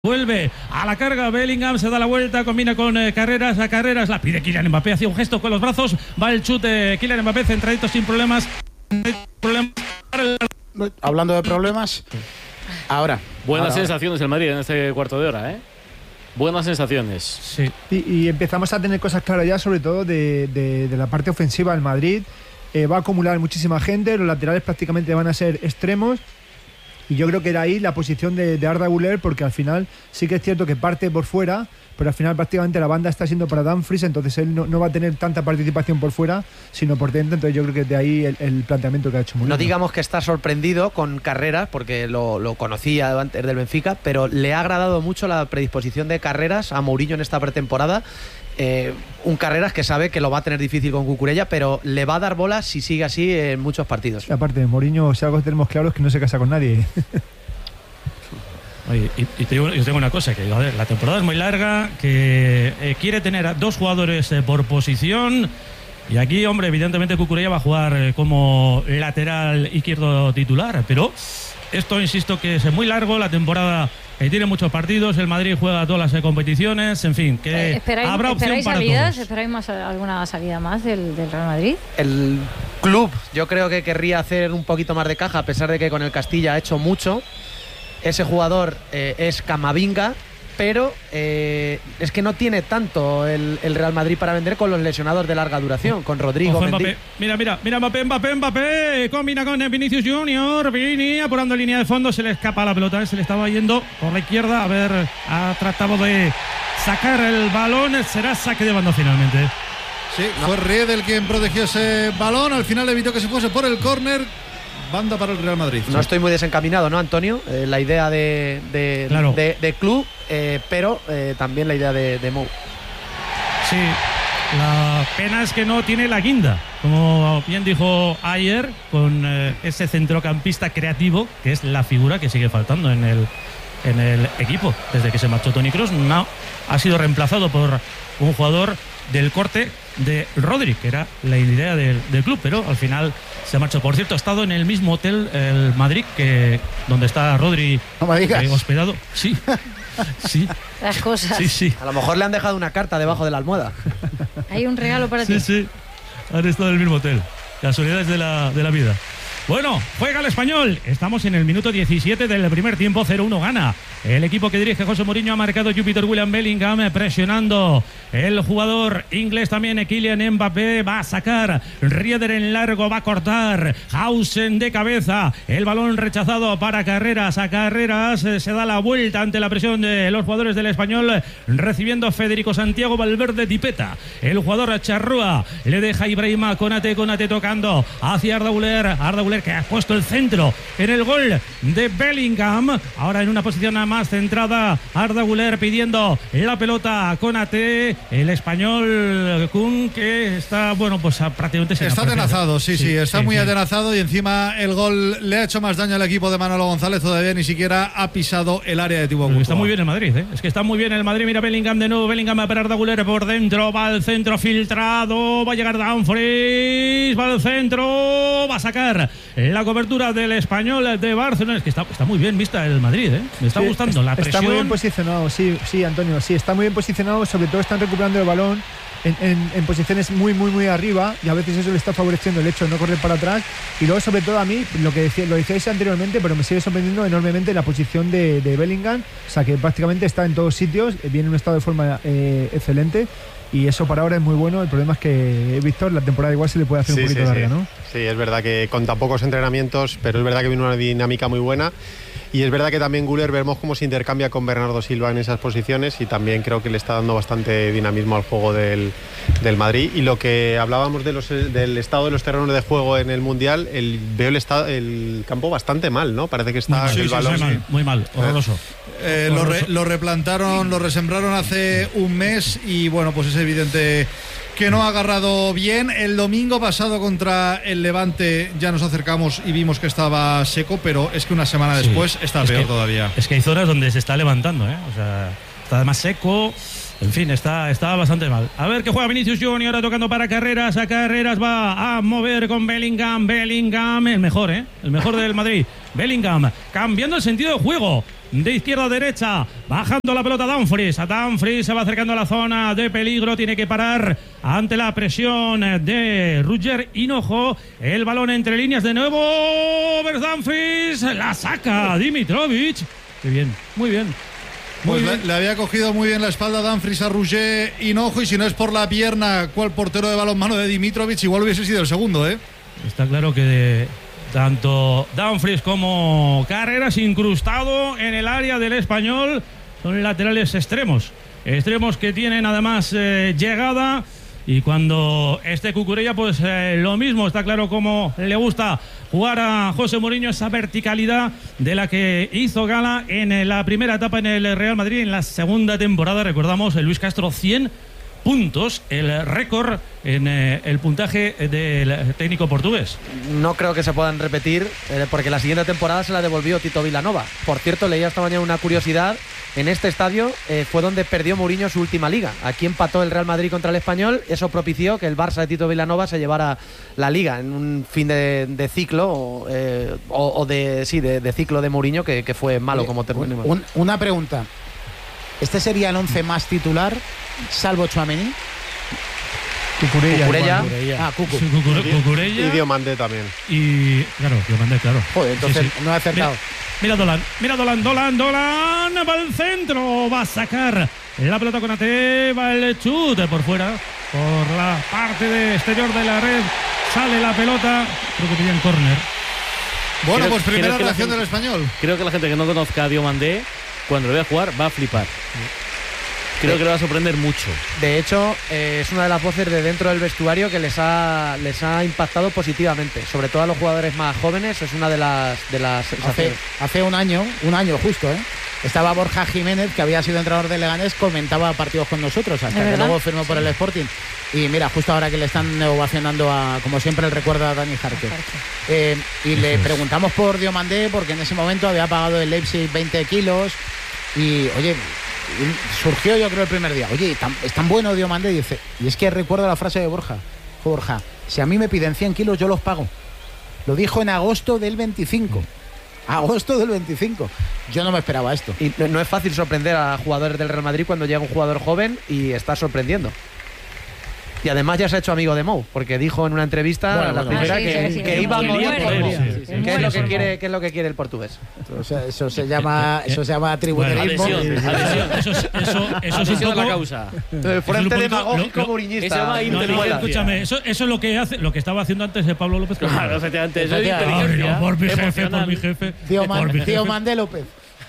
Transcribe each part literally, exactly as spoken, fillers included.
Vuelve a la carga Bellingham, se da la vuelta, combina con eh, Carreras, a Carreras, la pide Kylian Mbappé, hacía un gesto con los brazos, va el chute, Kylian Mbappé centradito sin problemas. problemas. Hablando de problemas, ahora. Buenas ahora, sensaciones el Madrid en este cuarto de hora, ¿eh? Buenas sensaciones. Sí. Y, y empezamos a tener cosas claras ya, sobre todo de, de, de la parte ofensiva del Madrid. Eh, va a acumular muchísima gente, los laterales prácticamente van a ser extremos. Y yo creo que era ahí la posición de, de Arda Güler, porque al final sí que es cierto que parte por fuera, pero al final prácticamente la banda está siendo para Dumfries, entonces él no, no va a tener tanta participación por fuera, sino por dentro. Entonces yo creo que de ahí el, el planteamiento que ha hecho Mourinho. No digamos que está sorprendido con Carreras, porque lo, lo conocía antes del Benfica, pero le ha agradado mucho la predisposición de Carreras a Mourinho en esta pretemporada. Eh, un Carreras que sabe que lo va a tener difícil con Cucurella, pero le va a dar bolas si sigue así en muchos partidos. Y aparte, Mourinho, si algo que tenemos claro es que no se casa con nadie. Oye, y, y te digo, yo tengo una cosa, que a ver, la temporada es muy larga, que eh, quiere tener a dos jugadores eh, por posición, y aquí, hombre, evidentemente Cucurella va a jugar eh, como lateral izquierdo titular, pero esto, insisto, que es muy largo, la temporada eh, tiene muchos partidos, el Madrid juega todas las eh, competiciones, en fin, que eh, ¿esperáis, habrá opción ¿esperáis para salidas? todos. ¿Esperáis más, alguna salida más del, del Real Madrid? El club yo creo que querría hacer un poquito más de caja, a pesar de que con el Castilla ha hecho mucho. Ese jugador eh, es Camavinga, pero eh, es que no tiene tanto el, el Real Madrid para vender con los lesionados de larga duración, con Rodrigo, Ojo, Mendy. Mbappé. Mira, mira, mira Mbappé, Mbappé, Mbappé, combina con Vinicius Junior, Vini apurando línea de fondo, se le escapa la pelota, se le estaba yendo por la izquierda, a ver, ha tratado de sacar el balón, será saque de banda finalmente. Sí, fue Riedel quien protegió ese balón, al final evitó que se fuese por el córner. Banda para el Real Madrid. No estoy muy desencaminado, ¿no, Antonio? Eh, la idea de, de, claro. de, de club, eh, pero eh, también la idea de, de Mou. Sí, la pena es que no tiene la guinda, como bien dijo ayer, con eh, ese centrocampista creativo, que es la figura que sigue faltando en el, en el equipo. Desde que se marchó Toni Kroos, no ha sido reemplazado por un jugador del corte de Rodri, que era la idea del, del club, pero al final se marchó. Por cierto, ha estado en el mismo hotel, el Madrid, que donde está Rodri no me digas. Eh, hospedado. Sí, sí. Las cosas. Sí, sí. A lo mejor le han dejado una carta debajo de la almohada. Hay un regalo para sí, ti. Sí, sí. Han estado en el mismo hotel. Casualidades de la, de la vida. Bueno, juega el Español. Estamos en el minuto diecisiete del primer tiempo. cero uno gana el equipo que dirige José Mourinho. Ha marcado Jupiter William Bellingham, presionando el jugador inglés también. Kylian Mbappé va a sacar. Rieder en largo, va a cortar. Hausen de cabeza. El balón rechazado para Carreras. A Carreras se da la vuelta ante la presión de los jugadores del Español. Recibiendo Federico Santiago Valverde Tipeta. El jugador Charrúa le deja Ibrahima Konate. Konate tocando hacia Arda Güler. Arda Güler que ha puesto el centro en el gol de Bellingham. Ahora en una posición más centrada, Arda Güler pidiendo la pelota a Konate. El español Kun, que está, bueno, pues prácticamente se está atenazado, sí, sí, sí, está sí, muy sí. atenazado, y encima el gol le ha hecho más daño al equipo de Manolo González. Todavía ni siquiera ha pisado el área de Thibaut Courtois. Está muy bien el Madrid, ¿eh? Es que está muy bien el Madrid. Mira Bellingham de nuevo, Bellingham para Arda Güler por dentro, va al centro filtrado, va a llegar Dumfries, va al centro, va a sacar la cobertura del Español de Barcelona. Es que está, está muy bien vista el Madrid, ¿eh? Me está sí, gustando la presión. Está muy bien posicionado, sí, sí, Antonio, sí, está muy bien posicionado. Sobre todo están recuperando el balón en, en, en posiciones muy, muy, muy arriba, y a veces eso le está favoreciendo el hecho de no correr para atrás. Y luego, sobre todo, a mí, lo que decía, lo decíais anteriormente, pero me sigue sorprendiendo enormemente la posición de, de Bellingham. O sea, que prácticamente está en todos sitios, viene en un estado de forma eh, excelente. Y eso para ahora es muy bueno. El problema es que, Víctor, la temporada igual se le puede hacer sí, un poquito sí, larga, sí. ¿no? Sí, es verdad que con tan pocos entrenamientos, pero es verdad que viene una dinámica muy buena. Y es verdad que también Güler vemos cómo se intercambia con Bernardo Silva en esas posiciones, y también creo que le está dando bastante dinamismo al juego del, del Madrid. Y lo que hablábamos de los, del estado de los terrenos de juego en el Mundial, el, veo el, estado, el campo bastante mal, ¿no? Parece que está sí, el sí, balón. Muy mal, muy mal, horroroso. Eh, lo, re, lo replantaron, lo resembraron hace un mes, y bueno, pues es evidente que no ha agarrado bien. El domingo pasado contra el Levante ya nos acercamos y vimos que estaba seco, pero es que una semana sí, después está peor que, todavía. Es que hay zonas donde se está levantando, ¿eh? O sea, está más seco. En fin, está, está bastante mal. A ver qué juega Vinicius Junior, ahora tocando para Carreras. A Carreras va a mover con Bellingham. Bellingham, el mejor, ¿eh? El mejor del Madrid. Bellingham, cambiando el sentido de juego. de izquierda a derecha, bajando la pelota Dumfries. A Dumfries se va acercando a la zona de peligro, tiene que parar ante la presión de Roger Hinojo. El balón entre líneas de nuevo. Dumfries la saca Dimitrovic. Qué bien, muy bien. Muy Pues bien. le, le había cogido muy bien la espalda Dumfries a Roger Hinojo, y si no es por la pierna, cual portero de balonmano de Dimitrovic, igual hubiese sido el segundo, ¿eh? Está claro que de, tanto Dumfries como Carreras, incrustado en el área del Español, son laterales extremos. Extremos que tienen además eh, llegada. Y cuando esté Cucurella, pues eh, lo mismo. Está claro cómo le gusta jugar a José Mourinho, esa verticalidad de la que hizo gala en la primera etapa en el Real Madrid. En la segunda temporada, recordamos, el Luis Castro, cien puntos, el récord en eh, el puntaje del técnico portugués. No creo que se puedan repetir, eh, porque la siguiente temporada se la devolvió Tito Vilanova. Por cierto, leía esta mañana una curiosidad. En este estadio eh, fue donde perdió Mourinho su última liga. Aquí empató el Real Madrid contra el Español. Eso propició que el Barça de Tito Vilanova se llevara la liga en un fin de, de ciclo o, eh, o, o de sí de, de ciclo de Mourinho que, que fue malo como terminó. Un- una pregunta. ¿Este sería el once más titular, salvo Tchouaméni? Cucurella. Cucurella. igual. Ah, Cucu. Sí, Cucure- Y Cucurella Diomandé también. y claro, yo mandé, claro. Joder, entonces Sí, sí. no he acertado. Mira, mira Dolan, mira Dolan, Dolan, Dolan, va al centro, va a sacar la pelota con Ate, va el chute por fuera, por la parte de exterior de la red, sale la pelota, creo que pillan córner. Bueno, Creo- pues primera creo que la reacción gente- del Español. Creo que la gente que no conozca a Diomandé, cuando lo vea jugar, va a flipar. Creo que le va a sorprender mucho. De hecho, eh, es una de las voces de dentro del vestuario que les ha, les ha impactado positivamente, sobre todo a los jugadores más jóvenes. Es una de las de las Hace, sensaciones. hace un año, un año justo, ¿eh? Estaba Borja Jiménez, que había sido entrenador de Leganés, comentaba partidos con nosotros, hasta ¿De que verdad? luego firmó por el Sporting. Y mira, justo ahora que le están ovacionando a, como siempre, el recuerdo a Dani Jarque. Eh, y le preguntamos por Diomandé, porque en ese momento había pagado el Leipzig veinte kilos. Y, oye, y surgió yo creo el primer día. Oye, tan- es tan bueno Diomandé, dice. Y es que recuerdo la frase de Borja. Dijo Borja, si a mí me piden cien kilos, yo los pago. Lo dijo en agosto del veinticinco. Agosto del veinticinco. Yo no me esperaba esto. Y no, no es fácil sorprender a jugadores del Real Madrid cuando llega un jugador joven y está sorprendiendo. Y además ya se ha hecho amigo de Mou, porque dijo en una entrevista Bueno, la bueno. primera Ah, sí, que, sí, sí, que sí, iba a sí, morir sí, por sí, Mou. sí, sí, sí, ¿Qué es lo sí, que sí. quiere, qué es lo que quiere el portugués? O sea, eso se llama, eso se llama tribunerismo. Adhesión, adhesión. Eso, es- eso, eso es un Adhesión a la poco. causa. El es un frente poquito- demagógico lo- lo- muriñista. Eso va No, no, Inteligencia. escúchame, eso, eso es lo que hace, lo que estaba haciendo antes de Pablo López. Claro, efectivamente. Eso es Efectivamente. Ay, inteligencia. no, por mi jefe, emocional. por mi jefe. Tío, por Man- mi jefe. tío Mandé López.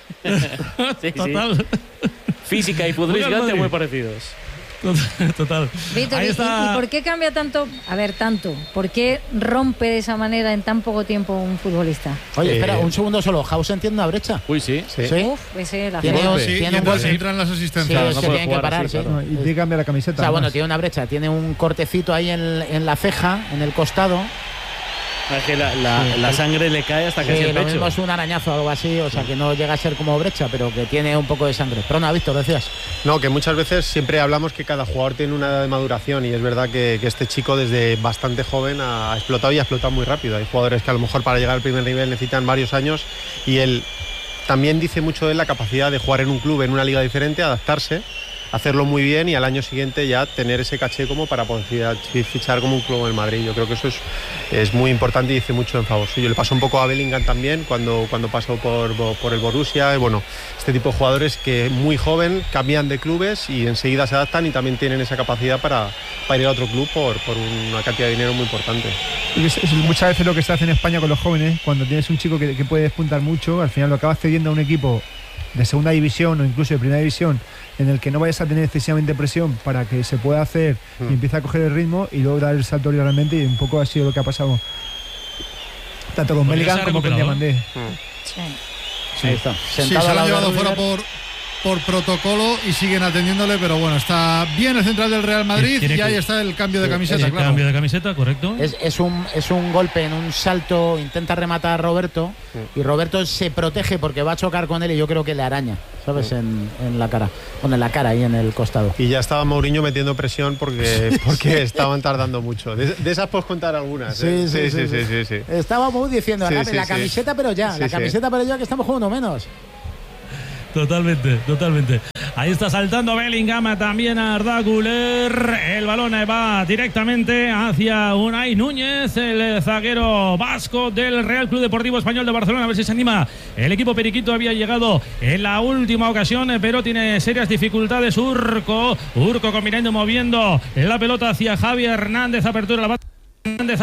Sí, sí. Total. Física y Muy futbolísticamente al muy Madrid. parecidos. Total. Víctor, Ahí ¿y, está. y por qué cambia tanto? A ver, tanto. ¿Por qué rompe de esa manera en tan poco tiempo un futbolista? Oye, Eh, espera, un segundo solo. ¿Hausen tiene una brecha? Uy, sí. Sí. Sí. Uf, ese la Tiene, fe. un- Sí, tiene y un entonces golpe. entran las Sí, asistencias. es no que puede tienen que jugar parar, así, sí. claro. No, y tiene que cambiar la camiseta. O sea, bueno, además. tiene una brecha, tiene un cortecito ahí en, en la ceja, en el costado. Es que la, la- la sangre le cae hasta casi Sí, el lo mismo pecho. es un arañazo o algo así, o sea que no llega a ser como brecha, pero que tiene un poco de sangre. Pero no, Víctor, decías. No, que muchas veces siempre hablamos que cada jugador tiene una edad de maduración, y es verdad que, que este chico desde bastante joven ha explotado y ha explotado muy rápido. Hay jugadores que a lo mejor para llegar al primer nivel necesitan varios años, y él también dice mucho de la capacidad de jugar en un club, en una liga diferente, adaptarse, hacerlo muy bien y al año siguiente ya tener ese caché como para poder fichar como un club en el Madrid. Yo creo que eso es, es muy importante y dice mucho en favor suyo. Le pasó un poco a Bellingham también cuando, cuando pasó por, por el Borussia. Y bueno, este tipo de jugadores que muy joven cambian de clubes y enseguida se adaptan y también tienen esa capacidad para, para ir a otro club por, por una cantidad de dinero muy importante. Y es- es muchas veces lo que se hace en España con los jóvenes, cuando tienes un chico que, que puede despuntar mucho, al final lo acabas cediendo a un equipo de segunda división o incluso de primera división, en el que no vayas a tener excesivamente presión para que se pueda hacer Mm. y empieza a coger el ritmo y luego dar el salto realmente, y un poco ha sido lo que ha pasado tanto con Porque Bellingham se ha como con recuperado, Diamandé. Sí. Ahí está. Sí, Sentado se al lo han lado de llevado fuera Rudiger. por, por protocolo y siguen atendiéndole, pero bueno, está bien el central del Real Madrid Tiene y que- ahí está el cambio de Sí, camiseta, El claro. cambio de camiseta, correcto. Es, es un, es un golpe en un salto, intenta rematar a Roberto y Roberto se protege porque va a chocar con él y yo creo que le araña, ¿sabes? En, en la cara, bueno, en la cara y en el costado. Y ya estaba Mourinho metiendo presión porque, porque estaban tardando mucho. De, de esas puedes contar algunas. ¿eh? Sí, sí, sí, sí, sí, sí. Estábamos diciendo, Sí, "Rape, sí, la sí. camiseta pero ya, Sí, la sí. camiseta pero ya que estamos jugando menos". Totalmente, totalmente. Ahí está saltando Bellingham, también a Arda Güler. El balón va directamente hacia Unai Núñez, el zaguero vasco del Real Club Deportivo Español de Barcelona. A ver si se anima. El equipo periquito había llegado en la última ocasión, pero tiene serias dificultades. Urco, Urco combinando, moviendo la pelota hacia Javi Hernández. Apertura la banda. Hernández.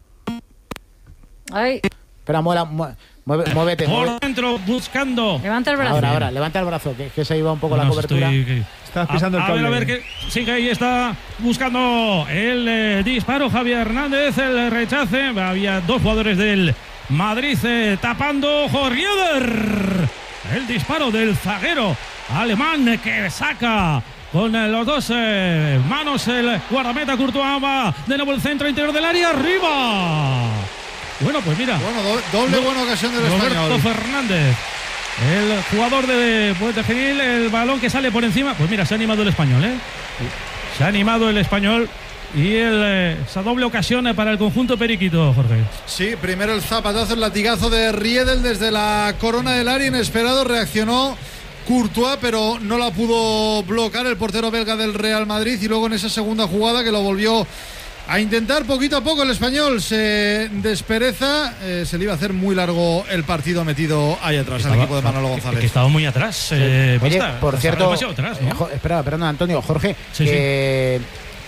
Ay. Espera, muela, mueve, muévete. Por mueve. dentro, buscando. Levanta el brazo. Ahora, ahora, levanta el brazo, que, que se iba un poco No, la cobertura. estoy- Estás pisando a, el a cable. ver, a ver, que sigue ahí, está buscando el eh, disparo Javier Hernández, el rechace. Había dos jugadores del Madrid eh, tapando. Ojo, Rieder. El disparo del zaguero alemán que saca con eh, los dos eh, manos el guardameta Courtois. Va de nuevo el centro interior del área, arriba. Bueno, pues mira. Bueno, do- doble buena ocasión del Roberto español. Fernández, el jugador de Puente Genil, el balón que sale por encima. Pues mira, se ha animado el español, ¿eh? Se ha animado el español y el, eh, esa doble ocasión eh, para el conjunto periquito, Jorge. Sí, primero el zapatazo, el latigazo de Riedel desde la corona del área, inesperado, reaccionó Courtois, pero no la pudo bloquear el portero belga del Real Madrid, y luego en esa segunda jugada que lo volvió a intentar poquito a poco, el español se despereza, eh, se le iba a hacer muy largo el partido metido ahí atrás al equipo de Manolo González. Que, que estaba muy atrás. Eh, Oye, Pista, por estaba cierto, demasiado atrás, ¿no? eh, jo- espera, perdón, Antonio, Jorge, Sí, que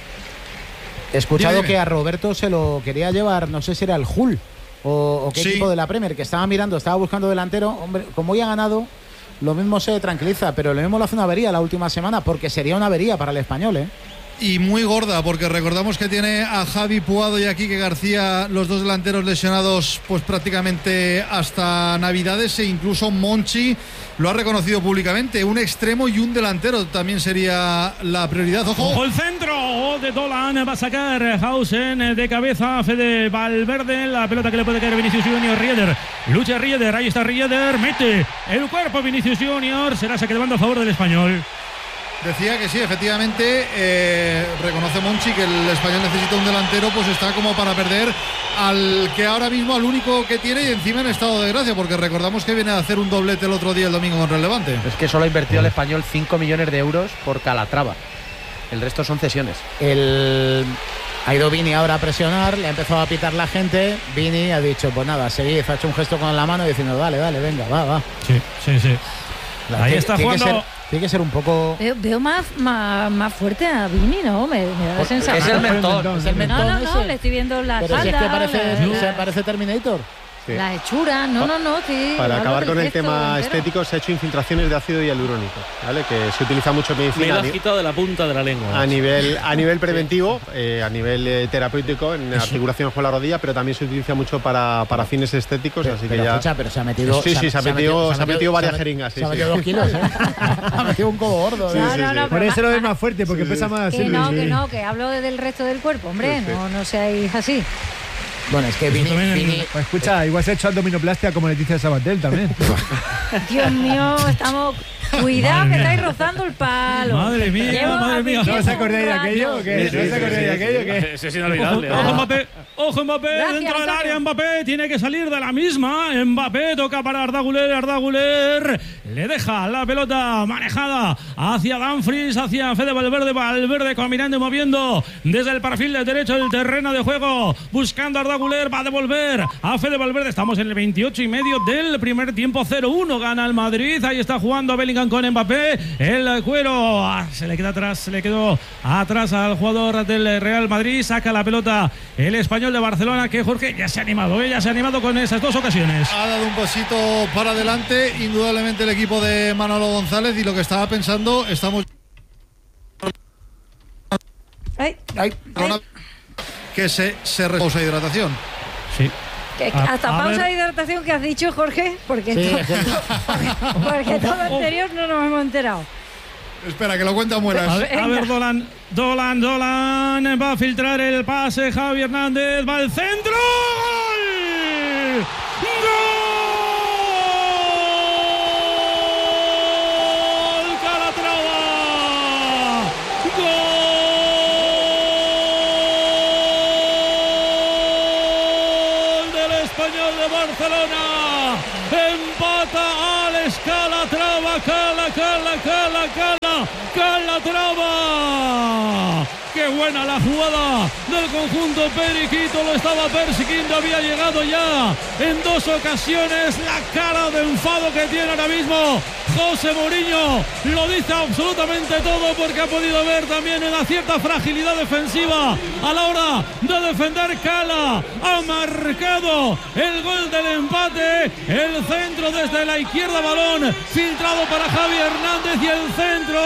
he escuchado Dime, dime. que a Roberto se lo quería llevar, no sé si era el Hull o, o qué Sí. equipo de la Premier, que estaba mirando, estaba buscando delantero. Hombre, como hoy ha ganado, lo mismo se tranquiliza, pero lo mismo lo hace una avería la última semana, porque sería una avería para el español, ¿eh? Y muy gorda, porque recordamos que tiene a Javi Puado y a Quique García, los dos delanteros lesionados pues prácticamente hasta Navidades, e incluso Monchi lo ha reconocido públicamente. Un extremo y un delantero también sería la prioridad. Ojo, Ojo el centro de Dolan, va a sacar Hausen de cabeza, Fede Valverde, la pelota que le puede caer Vinicius Junior. Rieder, lucha Rieder, ahí está Rieder, mete el cuerpo Vinicius Junior, será saque de banda a favor del español. decía que sí, efectivamente, eh, reconoce Monchi que el español necesita un delantero, pues está como para perder al que ahora mismo, al único que tiene, y encima en estado de gracia, porque recordamos que viene a hacer un doblete el otro día, el domingo, contra el Levante. Es que solo ha invertido el español cinco millones de euros por Calatrava. El resto son cesiones. El... Ha ido Vini ahora a presionar, le ha empezado a pitar la gente. Vini ha dicho, pues nada, seguid, ha hecho un gesto con la mano diciendo, dale, dale, venga, va, va. Sí, sí, sí. La- Ahí tiene- está tiene que jugando. ser- Tiene que ser un poco... Veo, veo más, más, más fuerte a Vini, ¿no? Me, me da la sensación. Es el mentón. Es el No, mentón no, no, ese. le estoy viendo la Pero si es que espalda, parece, la, se parece Terminator. Sí. la hechura. No, no, no, sí. Para hablo acabar del con el gesto tema entero. estético, se ha hecho infiltraciones de ácido hialurónico, ¿vale? Que se utiliza mucho en Me medicina lo a, has ni- quitado de la punta de la lengua. a nivel a nivel preventivo, eh, a nivel eh, terapéutico, en articulaciones con la rodilla, pero también se utiliza mucho para, para fines estéticos, Pero, así que pero, ya... escucha, pero se ha metido... Sí, sí, se ha metido- se ha metido varias se ha- jeringas, sí, Se ha sí. metido dos kilos, ¿eh? Ha metido un cobo gordo. ¿eh? No, sí, no, sí. no, Por pero eso ma- lo ves ma- más fuerte, porque pesa más. Que sí, no, sí. que no, que hablo del resto del cuerpo, hombre, Sí, sí. no, no seáis así. Bueno, es que Vini... también- Vini- Pues escucha, igual se ha hecho abdominoplastia como Leticia Sabatel también. Dios mío, estamos... Cuidado, Madre que mía. estáis rozando el palo. Madre mía, Llevo madre mía. aquí ¿No os un acordáis de rato. aquello o qué? Sí, ¿No os sí, acordáis sí, de sí, aquello o qué? Eso es inolvidable. Ojo ¿eh? Mbappé, ojo Mbappé, Gracias, dentro del Antonio. área Mbappé, tiene que salir de la misma. Mbappé toca para Arda Güler, Arda Güler le deja la pelota manejada hacia Dumfries, hacia Fede Valverde, Valverde caminando y moviendo desde el perfil de derecho del terreno de juego, buscando a Arda Güler, va a devolver a Fede Valverde. Estamos en el veintiocho y medio del primer tiempo, cero uno gana el Madrid. Ahí está jugando Bellingham con Mbappé, el cuero ah, se le queda atrás, se le quedó atrás al jugador del Real Madrid, saca la pelota el español de Barcelona, que Jorge ya se ha animado, ¿eh? ya se ha animado con esas dos ocasiones. Ha dado un pasito para adelante, indudablemente el equipo de Manolo González, y lo que estaba pensando, estamos Ay, Ay, ay, que se, se reposa hidratación. Sí. que- A- hasta a pausa ver. de hidratación que has dicho, Jorge, porque, sí, to- es que- porque todo lo anterior no nos hemos enterado. Espera, que lo cuenta Muelas. A ver, a ver, Dolan, Dolan, Dolan, va a filtrar el pase, Javi Hernández, va al centro, ¡gol! ¡Gol! ¡Calatrava! ¡Gol del Español de Barcelona! Empata al Calatrava, Cala, Cala, Cala, Cala, Calatrava. ¡Qué buena la jugada del conjunto periquito! Lo estaba persiguiendo, había llegado ya en dos ocasiones. La cara de enfado que tiene ahora mismo José Mourinho lo dice absolutamente todo, porque ha podido ver también una cierta fragilidad defensiva a la hora de defender. Cala ha marcado el gol del empate, el centro desde la izquierda, balón filtrado para Javi Hernández y el centro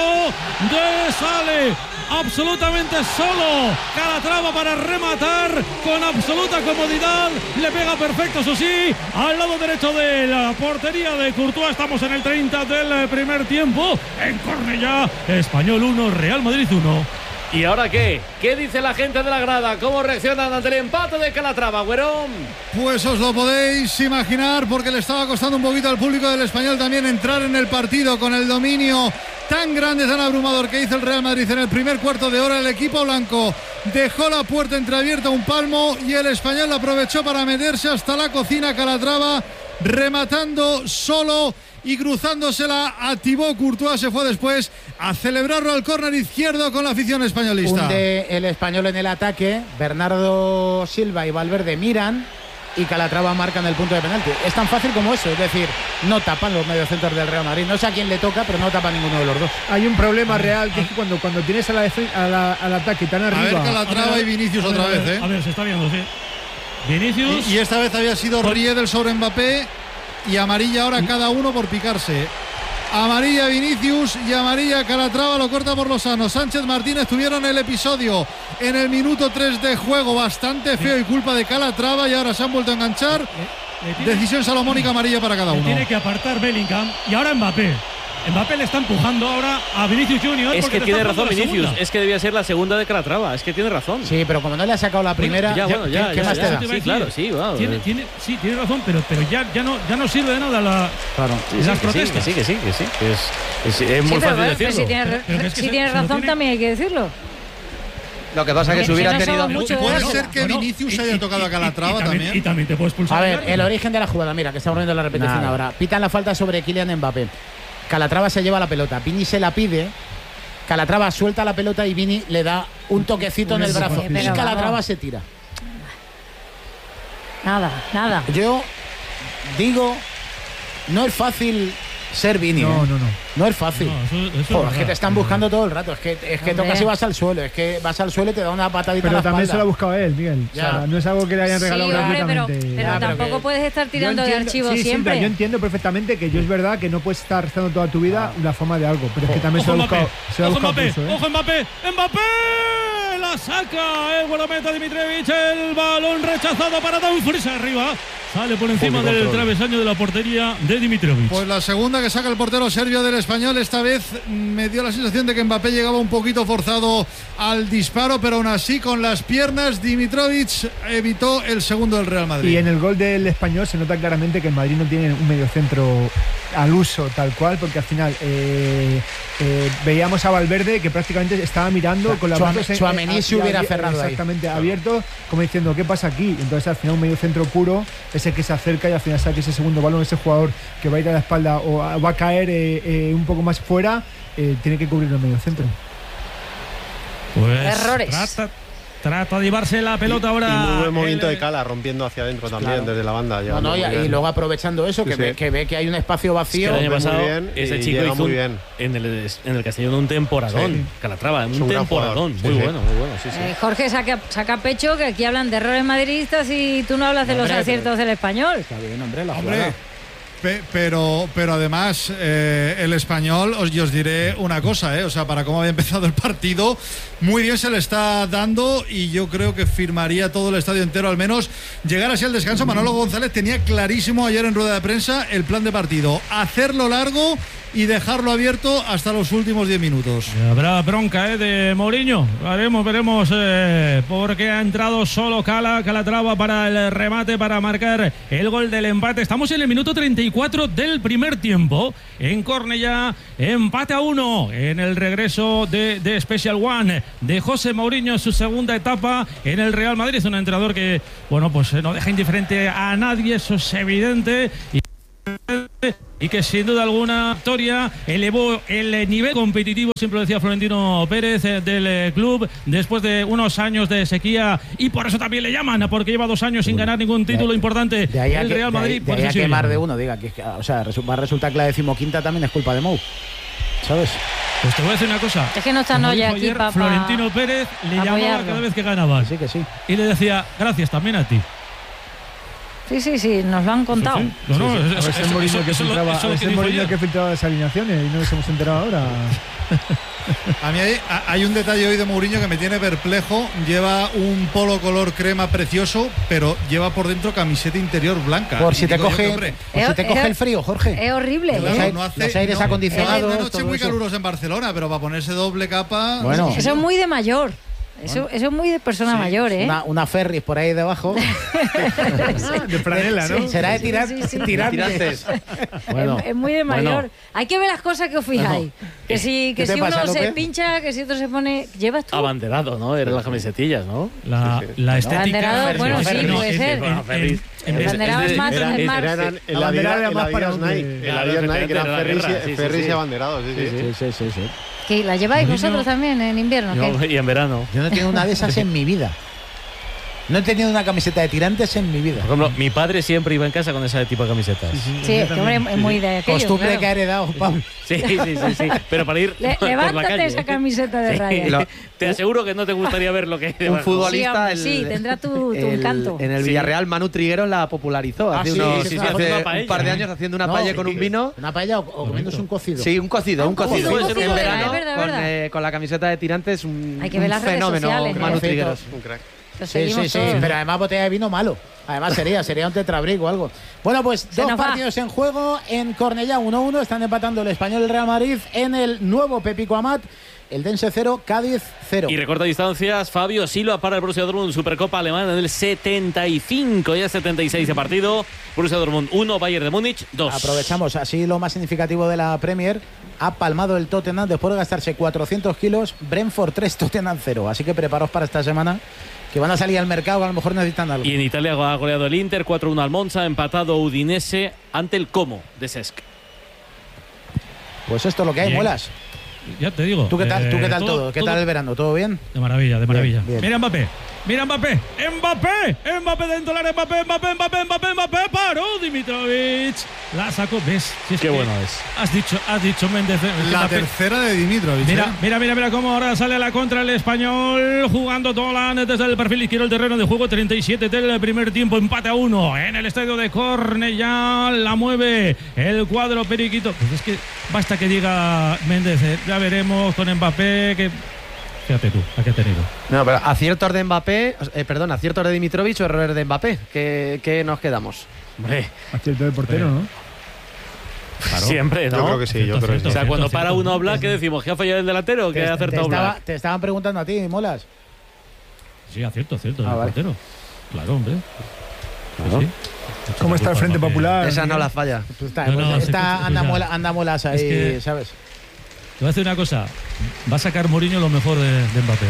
de sale absolutamente solo Calatrava para rematar con absoluta comodidad, le pega perfecto, eso sí, al lado derecho de la portería de Courtois. Estamos en el treinta del primer tiempo, en Cornellá, Español uno, Real Madrid uno. ¿Y ahora qué? ¿Qué dice la gente de la grada? ¿Cómo reaccionan ante el empate de Calatrava, Güerón? Pues os lo podéis imaginar, porque le estaba costando un poquito al público del Español también entrar en el partido con el dominio tan grande, tan abrumador que hizo el Real Madrid en el primer cuarto de hora. El equipo blanco dejó la puerta entreabierta un palmo y el Español la aprovechó para meterse hasta la cocina. Calatrava rematando solo y cruzándosela a Thibaut Courtois. Se fue después a celebrarlo al córner izquierdo con la afición españolista. Hunde el Español en el ataque, Bernardo Silva y Valverde miran y Calatrava marcan el punto de penalti. Es tan fácil como eso, es decir, no tapan los mediocentros del Real Madrid. No sé a quién le toca, pero no tapa ninguno de los dos. Hay un problema real, que es que cuando, cuando tienes a la defen- a la, al ataque tan arriba... A ver, Calatrava y Vinicius otra vez, ¿eh? A ver, se está viendo, sí. Vinicius. Y, y esta vez había sido Riedel sobre Mbappé y amarilla ahora cada uno por picarse. Amarilla Vinicius y amarilla Calatrava, lo corta por Lozano. Sánchez Martínez tuvieron el episodio en el minuto tres de juego bastante feo y culpa de Calatrava, y ahora se han vuelto a enganchar. Decisión salomónica, amarilla para cada uno. Tiene que apartar Bellingham y ahora Mbappé. Mbappé le está empujando ahora a Vinicius Junior. Es que tiene razón Vinicius, es que debía ser la segunda de Calatrava, es que tiene razón. Sí, pero como no le ha sacado la primera, bueno, ya, bueno, ya, ¿qué, ya, ¿qué más ya, te da? Sí, claro, sí, wow. Tiene, tiene, sí, tiene razón, pero, pero ya, ya, no, ya no sirve de nada la, claro. sí, las sí, protestas. Sí, que sí, que sí, que sí. Es, es, es muy sí, fácil pero, decirlo. pero si tiene, Pero- pero es que si se- tiene se lo razón tiene- también hay que decirlo. Lo que pasa es que Que si hubiera no tenido... somos mucho de Puede dársela. ser que Bueno, Vinicius y- haya y- tocado a y- Calatrava y también. Y también te puedes pulsar. A el ver, árbitro. el origen de la jugada, mira, que está poniendo la repetición Nada. ahora. Pitan la falta sobre Kylian Mbappé. Calatrava se lleva la pelota, Vini se la pide. Calatrava suelta la pelota y Vini le da un toquecito en el brazo. Sí, pero Y Calatrava vamos. se tira. Nada, nada. Yo digo, no es fácil ser Vini. No, ¿eh? no, no. No es fácil. No, eso- eso es Joder, es verdad. que te están buscando todo el rato. Es que, es que Hombre. tocas y vas al suelo. Es que vas al suelo y te da una patadita Pero en la también se lo ha espalda. buscado él, Miguel. O sea, Ya. no es algo que le hayan Sí, regalado hombre, pero, gratuitamente. pero Ya, pero tampoco que- puedes estar Yo tirando de entiendo- archivos sí, sí, siempre. pero yo entiendo perfectamente que yo es verdad que no puedes estar restando toda tu vida la forma de algo, pero es que también se Ojo lo ha Mbappé, buscado, se lo ha ojo buscado Mbappé, pulso, ¿eh? ojo Mbappé, Mbappé la saca el guardameta Dimitrievich, el balón rechazado para Dumfries arriba, sale por encima Poco del control. travesaño de la portería de Dimitrievich. Pues la segunda que saca el portero serbio del Español. Esta vez me dio la sensación de que Mbappé llegaba un poquito forzado al disparo, pero aún así con las piernas Dimitrovic evitó el segundo del Real Madrid. Y en el gol del Español se nota claramente que el Madrid no tiene un mediocentro al uso tal cual, porque al final eh, eh, veíamos a Valverde que prácticamente estaba mirando con la Tchouam- manos en- Tchouaméni eh, se hubiera abi- cerrado ahí. exactamente abierto, como diciendo ¿qué pasa aquí? Entonces al final un mediocentro puro es el que se acerca y al final sabe que ese segundo balón, ese jugador que va a ir a la espalda o a- va a caer eh, eh, un poco más fuera, eh, tiene que cubrir el mediocentro. Pues Errores. Trata, trata de llevarse la pelota ahora. Y muy buen movimiento el- de Cala, rompiendo hacia adentro también, Claro. desde la banda. No, llevando no, y, muy y bien. luego aprovechando eso, Sí, que, sí. Ve, que ve que hay un espacio Que vacío. el año muy pasado bien ese y chico llega hizo muy un- bien. en el en el Castellón un temporadón. Sí. Calatrava, Es un un gran temporadón. jugador. Sí, Muy sí. bueno, muy bueno. Sí, sí. Eh, Jorge saca, saca pecho que aquí hablan de errores madridistas y tú no hablas de los Hombre, aciertos del Español. Está bien, hombre, la Hombre, jugada. pe- pero, pero además eh, el Español, os, yo os diré una cosa, eh, o sea, para cómo había empezado el partido, muy bien se le está dando y yo creo que firmaría todo el estadio entero al menos llegar así al descanso. Manolo González tenía clarísimo ayer en rueda de prensa el plan de partido, hacerlo largo y dejarlo abierto hasta los últimos diez minutos. Habrá bronca eh, de Mourinho. Veremos, veremos, eh, porque ha entrado solo Cala, Calatrava para el remate, para marcar el gol del empate. Estamos en el minuto treinta y cuatro del primer tiempo. En Cornellá, empate a uno en el regreso de, de Special One de José Mourinho en su segunda etapa en el Real Madrid. Es un entrenador que, bueno, pues eh, no deja indiferente a nadie, eso es evidente. Y y que sin duda alguna victoria elevó el nivel competitivo, siempre lo decía Florentino Pérez, eh, del eh, club después de unos años de sequía, y por eso también le llaman, porque lleva dos años sin ganar ningún título de, importante de ahí el que, Real Madrid. De ahí, de ahí a que más de uno diga que, o sea, va a resultar que la decimoquinta también es culpa de Mou, ¿sabes? Pues te voy a decir una cosa. Es que no está Noya aquí para Florentino Pérez le llamaba apoyarlo. cada vez que ganaba. Sí, que sí. Y le decía, gracias también a ti. Sí, sí, sí, nos lo han contado. Sí, sí. No, no, Sí, sí. eso- A ver si eso- es Mourinho eso- que eso lo- filtraba- eso lo es que el dijo Mourinho ayer. que filtraba las alineaciones y no nos hemos enterado ahora. A mí hay, hay un detalle hoy de Mourinho que me tiene perplejo. Lleva un polo color crema precioso, pero lleva por dentro camiseta interior blanca. Por Y si te digo yo coge, que, hombre, por si te Es- coge es- el frío, Jorge. Es horrible, claro, ¿eh? no hace- Los aires no- acondicionados, Una noche todo muy eso. calurosa en Barcelona, pero para ponerse doble capa. Bueno. no sé Eso es yo. muy de mayor. Eso, eso es muy de persona Sí, mayor, ¿eh? Una, una ferris por ahí debajo. De franela, ¿no? Sí, Será de sí, tirar, sí, sí. tirantes. Bueno, es, es muy de bueno. mayor. Hay que ver las cosas que os fijáis. Que si, que ¿Qué te si uno pasa, se López? pincha, que si otro se pone. ¿Llevas tú? Abanderado, ¿no? Eran las camisetillas, ¿no? La, la estética. Abanderado, bueno, sí, No, puede en- ser. en- en- en- en- El abanderado es de- es más, era- es más. Eran el La bandera Adidas, era el más para Adidas donde- Nike, el Claro, Adidas Nike, efectivamente, eran era la ferries, guerra, sí, sí, ferries sí. y abanderados. Sí, sí. Sí, sí, sí, sí. ¿Que la lleváis Mourinho- vosotros también en invierno? Yo- ¿qué? y en verano. Yo no he tenido una de esas en mi vida. No he tenido una camiseta de tirantes en mi vida. Por ejemplo, mi padre siempre iba en casa con ese tipo de camisetas. Sí, es que hombre, es muy de aquello. Costumbre claro. que ha heredado Pablo. Sí, sí, sí, sí. Pero para ir Le- por la levántate calle. esa camiseta de Sí. rayas. Lo- Te aseguro que no te gustaría ver lo que hay Un debajo. futbolista. Sí, hombre, sí, tendrá tu- tu el- encanto. En el Sí. Villarreal, Manu Trigueros la popularizó Ah, hace, sí, unos- sí, sí, hace haciendo una un paella, par de ¿eh? años haciendo una No, paella sí, con un vino. Una paella o, o comiéndose un cocido. Sí, un cocido, un cocido, cocido. un cocido, en es verano, verdad, es con, verdad. eh, con la camiseta de tirantes, un, Hay que ver un las redes fenómeno, sociales, ¿eh? Manu Perfecto. Trigueros. Un crack. Lo Sí, seguimos sí, sí, todos. pero además botella de vino malo. Además sería, sería un tetrabric o algo. Bueno, pues Se dos nos va. partidos en juego en Cornellá, uno uno. Están empatando el Español y el Real Madrid en el nuevo Pepico Amat. El Dense cero, Cádiz cero. Y recorta distancias, Fabio Silva para el Borussia Dortmund, Supercopa Alemana en el setenta y cinco, ya setenta y seis de partido. Borussia Dortmund uno, Bayern de Múnich dos. Aprovechamos así lo más significativo de la Premier. Ha palmado el Tottenham después de gastarse cuatrocientos kilos. Brentford tres, Tottenham cero. Así que preparaos para esta semana, que van a salir al mercado, a lo mejor necesitan algo. Y en Italia ha goleado el Inter cuatro uno al Monza, empatado Udinese ante el Como de Cesc. Pues esto es lo que hay, Bien. muelas. Ya te digo. ¿Tú qué tal, ¿tú qué eh, tal todo? todo- ¿Qué todo- tal el verano? ¿Todo bien? De maravilla, de maravilla. bien. Mira Mbappé, mira Mbappé, Mbappé, Mbappé dentro del área, Mbappé, Mbappé, Mbappé, Mbappé, Mbappé, paró Dimitrovic, la sacó, ¿ves? Si es Qué que bueno es. Has dicho, has dicho Méndez. eh, La Mbappé. tercera de Dimitrovic. Mira, ¿eh? mira, mira, mira cómo ahora sale a la contra el español, jugando Dolan desde el perfil izquierdo del terreno de juego, treinta y siete del primer tiempo, empate a uno en el estadio de Cornellá, la mueve el cuadro periquito. Pues es que basta que diga Méndez, eh, ya veremos con Mbappé que... Fíjate tú, ¿a qué ha tenido? No, pero aciertos de Mbappé, eh, perdón, aciertos de Dimitrovic o errores de Mbappé. ¿Qué, qué nos quedamos? Hombre, Acierto del portero, ¿no? Claro. siempre, ¿no? Yo creo que sí, yo Cierto, creo que sí. O sea, Cierto, cuando cierto. para uno Black, ¿qué decimos? ¿Que ha fallado el delantero o que Te, ha te acertado estaba- Black? te estaban preguntando a ti, Molas. Sí, acierto, acierto, Ah, el vale. portero. Claro, hombre. Claro. Sí, sí. ¿Cómo está el Frente Mbappé. Popular? Esa no la falla. Pues está, No, pues no, está- escucha, anda, escucha. mola- anda molas ahí, Es que- ¿sabes? Te voy a decir una cosa. Va a sacar Mourinho lo mejor de, de Mbappé.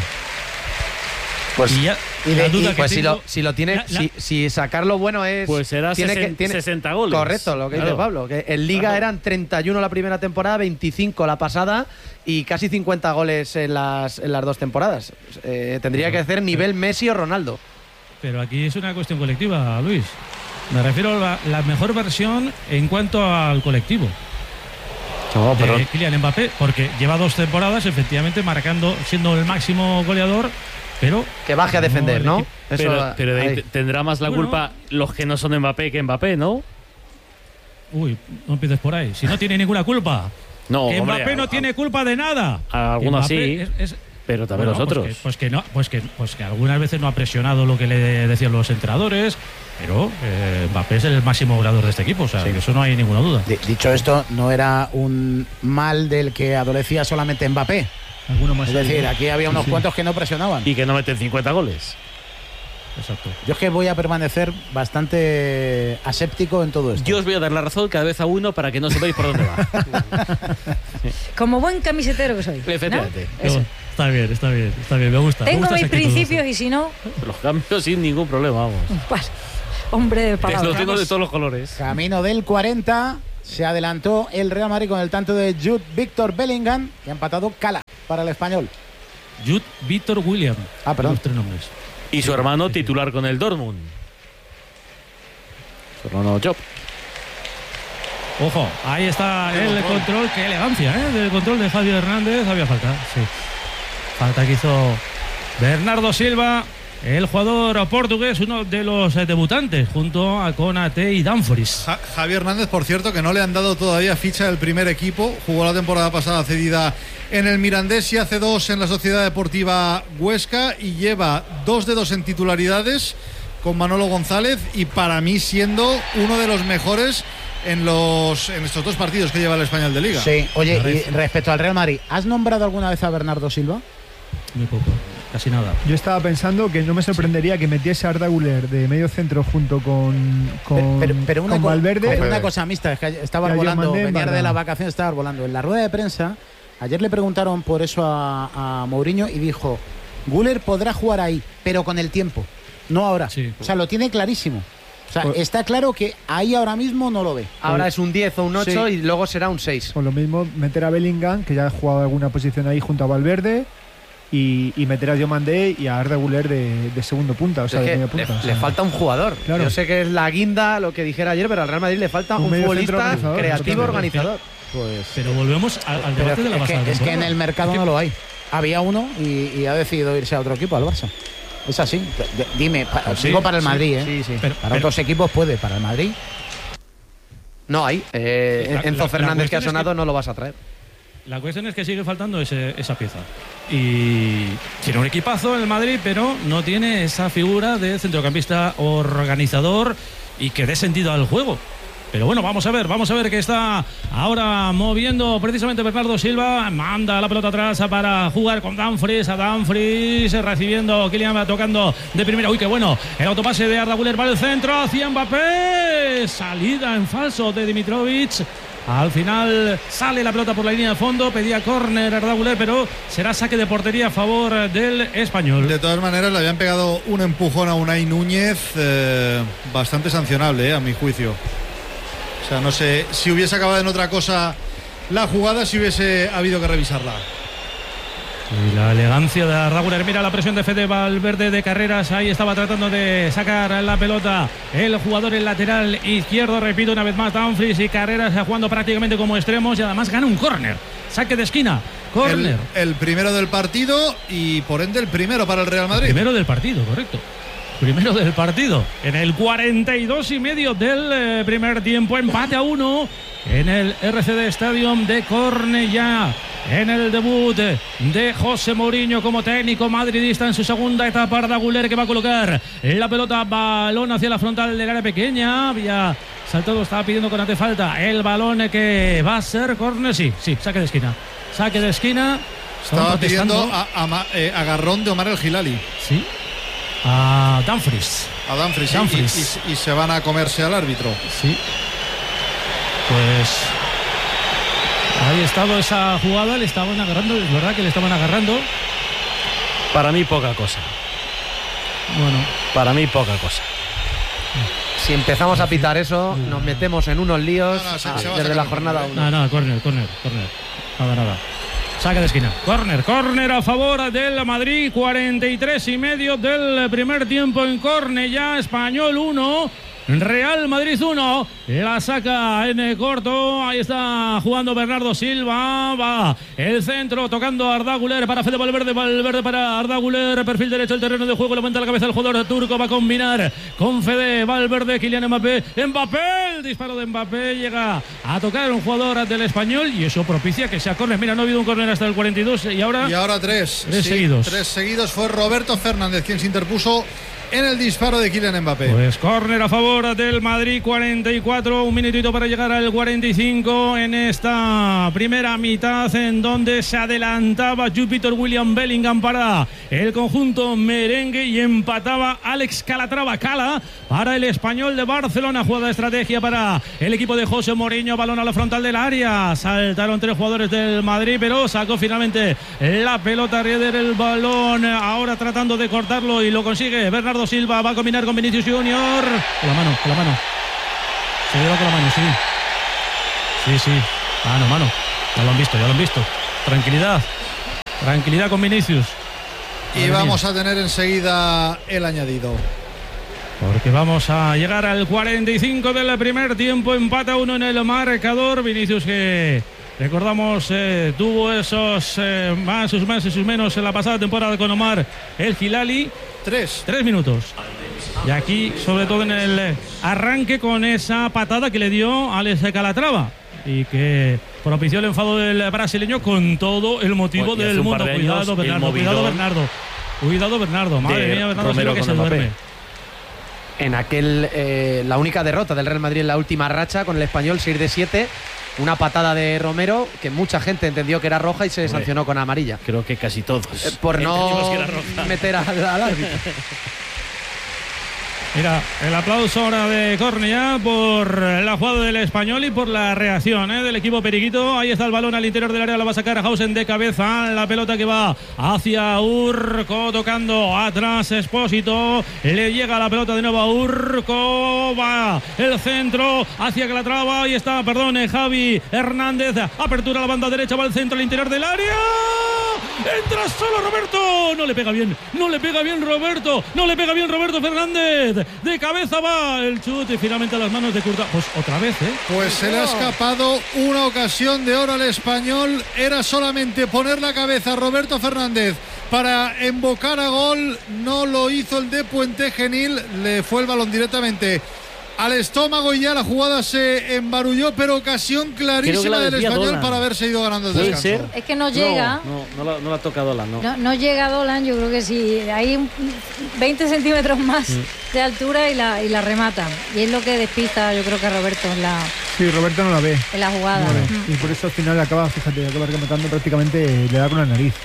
Pues, y ya, y de- la duda y- que pues si, tengo- lo, si lo tiene, La- la- si, si sacar lo bueno es. Pues será tiene sesen- que, tiene, sesenta goles. Correcto, lo que dice Claro. Pablo. Que en Liga Claro. eran treinta y uno la primera temporada, veinticinco la pasada y casi cincuenta goles en las, en las dos temporadas. Eh, tendría que hacer nivel Messi o Ronaldo. Pero aquí es una cuestión colectiva, Luis. Me refiero a la, la mejor versión en cuanto al colectivo. No, pero de Kylian Mbappé, porque lleva dos temporadas efectivamente marcando, siendo el máximo goleador, pero Que baje a No, defender, el ¿no? equipo- Eso, pero, pero de ahí ahí. te- tendrá más la Bueno. culpa los que no son Mbappé que Mbappé, ¿no? uy, no empieces por ahí. Si no tiene ninguna culpa. No, que hombre, Mbappé no a- tiene culpa de nada. a algunos Que Mbappé sí, es- es- pero también Bueno, los otros. Pues que, pues que no, pues que, pues que algunas veces no ha presionado lo que le decían los entrenadores, pero eh, Mbappé es el máximo goleador de este equipo, o sea, que eso no hay ninguna duda. Di- Dicho esto, no era un mal del que adolecía solamente Mbappé. Alguno más Es ahí, decir, ¿no? aquí había unos Sí, sí. cuantos que no presionaban. Y que no meten cincuenta goles. Exacto. Yo es que voy a permanecer bastante aséptico en todo esto. Yo os voy a dar la razón cada vez a uno para que no sepáis por dónde va. Como buen camisetero que soy. ¿no? Efectivamente. Eso. Está bien, está bien, está bien, me gusta. me Tengo gusta mis esa actitud. principios y si no, Los cambios sin ningún problema, vamos. pues, hombre de Los palabras. tengo de todos los colores. Camino del cuarenta. Se adelantó el Real Madrid con el tanto de Jude Victor Bellingham y ha empatado Cala para el español. Jude Victor William. Ah, perdón. Los tres nombres. Y su hermano titular con el Dortmund. Su hermano Job. Ojo, ahí está el control. Qué elegancia, ¿eh? Del control de Javier Hernández. Había falta, sí. Falta que hizo Bernardo Silva, el jugador portugués, uno de los debutantes, junto a Konate y Dumfries. Ja- Javier Hernández, por cierto, que no le han dado todavía ficha del primer equipo. Jugó la temporada pasada cedida en el Mirandés y hace dos en la Sociedad Deportiva Huesca y lleva dos dedos en titularidades con Manolo González y para mí siendo uno de los mejores en los en estos dos partidos que lleva el Español de Liga. Sí, oye, y respecto al Real Madrid, ¿has nombrado alguna vez a Bernardo Silva? Muy poco, casi nada. Yo estaba pensando que no me sorprendería que metiese a Arda Güler de medio centro junto con, con, Pero, pero una, con co- Valverde. pero una cosa mixta, es que estaba Ya yo volando, mandé en venía de Barra. las vacaciones, estaba volando. En la rueda de prensa, ayer le preguntaron por eso a, a Mourinho y dijo, Güler podrá jugar ahí, pero con el tiempo, no ahora. Sí. O sea, lo tiene clarísimo. O sea, Pues- está claro que ahí ahora mismo no lo ve. Ahora es un diez o un ocho Sí. y luego será un seis. Por lo mismo, meter a Bellingham, que ya ha jugado alguna posición ahí junto a Valverde, y, y meter a Diomandé y a Arda Güler de, de segundo punta, o sea, Es de que medio punta. le, o sea. le falta un jugador. Claro. Yo sé que es la guinda lo que dijera ayer, pero al Real Madrid le falta Un un, medio centro futbolista organizador, creativo totalmente. organizador. Pues, Pero volvemos al, al pero debate de la es, que, pasada es que en temporada. el mercado Es que- no lo hay. Había uno y, y ha decidido irse a otro equipo, al Barça. Es así. D- Dime, pa- Pues sí, digo para el sí, Madrid, ¿eh? Sí, sí. Pero- Para pero- otros equipos puede, para el Madrid. No hay. Eh, La- Enzo la- la Fernández que ha cuestión es sonado que- no lo vas a traer. La cuestión es que sigue faltando ese- esa pieza. Y tiene un equipazo en el Madrid, pero no tiene esa figura de centrocampista organizador y que dé sentido al juego. Pero bueno, vamos a ver, vamos a ver que está ahora moviendo precisamente Bernardo Silva. Manda la pelota atrás para jugar con Dumfries. A Dumfries recibiendo, Kylian va tocando de primera. Uy, qué bueno. El autopase de Arda Güler para el centro hacia Mbappé. Salida en falso de Dimitrovic. Al final sale la pelota por la línea de fondo. Pedía córner Arda Güler, pero será saque de portería a favor del español. De todas maneras, le habían pegado un empujón a Unai Núñez eh, bastante sancionable, eh, a mi juicio. O sea, no sé, si hubiese acabado en otra cosa la jugada, si hubiese habido que revisarla. Y la elegancia de Arda Güler. Mira la presión de Fede Valverde de carreras. Ahí estaba tratando de sacar la pelota el jugador el lateral izquierdo. Repito una vez más, Dumfries y Carreras jugando prácticamente como extremos. Y además gana un córner. Saque de esquina. El, Córner. el primero del partido y por ende el primero para el Real Madrid. Primero del partido, correcto. Primero del partido. En el cuarenta y dos y medio del eh, primer tiempo. Empate a uno en el R C D Stadium de Cornellá. En el debut de José Mourinho como técnico madridista en su segunda etapa. Arda Güler que va a colocar la pelota, balón hacia la frontal del área pequeña. Había saltado, estaba pidiendo con ante falta. El balón que va a ser córner. Sí, sí, saque de esquina. Saque de esquina. Estaban Estaba pidiendo protestando. a- a Ma- eh, agarrón de Omar El Gilali. Sí. A Dumfries. A Dumfries, sí, Dumfries. y, y- y se van a comerse al árbitro. Sí. Pues ahí ha estado esa jugada, le estaban agarrando, es verdad que le estaban agarrando. Para mí poca cosa. Bueno, Para mí poca cosa. Si empezamos a pitar eso, nos metemos en unos líos No, no, se- ah, se va a desde sacar la el jornada córner, uno. nada, nada, córner, córner, córner. Nada, nada. Saque de esquina. Córner, córner a favor del Madrid. cuarenta y tres y medio del primer tiempo en Cornellá. Español uno. Real Madrid uno. La saca en el corto. Ahí está jugando Bernardo Silva. Va el centro tocando a Arda Güler para Fede Valverde. Valverde para Arda Güler. Perfil derecho el terreno de juego. Levanta la cabeza el jugador turco. Va a combinar con Fede Valverde. Kylian Mbappé. Mbappé. El disparo de Mbappé llega a tocar un jugador del Español. Y eso propicia que sea córner. Mira, no ha habido un córner hasta el cuarenta y dos. Y ahora. Y ahora tres. Tres seguidos. Tres seguidos. Fue Roberto Fernández quien se interpuso en el disparo de Kylian Mbappé. Pues córner a favor del Madrid, cuarenta y cuatro, un minutito para llegar al cuarenta y cinco en esta primera mitad en donde se adelantaba Júpiter William Bellingham para el conjunto merengue y empataba Alex Calatrava Cala para el Español de Barcelona. Jugada de estrategia para el equipo de José Mourinho, balón a la frontal del área, saltaron tres jugadores del Madrid pero sacó finalmente la pelota Rieder, el balón ahora tratando de cortarlo y lo consigue Bernardo Silva, va a combinar con Vinicius Junior. Con la mano, con la mano. Se lleva con la mano, sí. Sí, sí. Mano, mano. Ya lo han visto, ya lo han visto. Tranquilidad. Tranquilidad con Vinicius. Y vamos a tener enseguida el añadido. Porque vamos a llegar al cuarenta y cinco del primer tiempo. Empata uno en el marcador. Vinicius, que recordamos eh, tuvo esos eh, más, sus más y sus menos en la pasada temporada con Omar el Hilali. Tres. Tres minutos. Y aquí, sobre todo en el arranque, con esa patada que le dio Alex Calatrava. Y que propició el enfado del brasileño con todo el motivo Pues, del mundo. Cuidado, Bernardo. Cuidado, Bernardo. Cuidado, Bernardo. Madre mía, Bernardo, Romero que se Mbappé. duerme. En aquel, eh, la única derrota del Real Madrid en la última racha con el Español, seis de siete, una patada de Romero que mucha gente entendió que era roja y se Hombre, sancionó con amarilla. Creo que casi todos. Eh, por no entendimos que era roja. meter al, al árbitro. Mira, el aplauso ahora de Cornellá por la jugada del Español y por la reacción ¿eh? del equipo periquito. Ahí está el balón al interior del área, lo va a sacar Hausen de cabeza. La pelota que va hacia Urco, tocando atrás Expósito. Le llega la pelota de nuevo a Urco. Va el centro hacia Calatrava. Ahí está, perdón, Javi Hernández. Apertura a la banda derecha, va al centro, al interior del área. Entra solo Roberto. No le pega bien, no le pega bien Roberto. No le pega bien Roberto Fernández. De cabeza va el chute y finalmente a las manos de Curta. Pues otra vez, ¿eh? Pues se le ha escapado una ocasión de oro al Español. Era solamente poner la cabeza a Roberto Fernández para embocar a gol. No lo hizo el de Puente Genil. Le fue el balón directamente al estómago y ya la jugada se embarulló, pero ocasión clarísima del Español Dolan para haberse ido ganando el ¿Puede descanso. ser? Es que no llega. No, no, no, la, no la toca Dolan, no. No, no llega Dolan, yo creo que sí. Hay un- veinte centímetros más Mm. de altura y la, y la remata. Y es lo que despista, yo creo que a Roberto en la, Sí, Roberto no la ve. en la jugada. No la ve. Mm. Y por eso al final acaba, fíjate, acaba rematando prácticamente, le da con la nariz.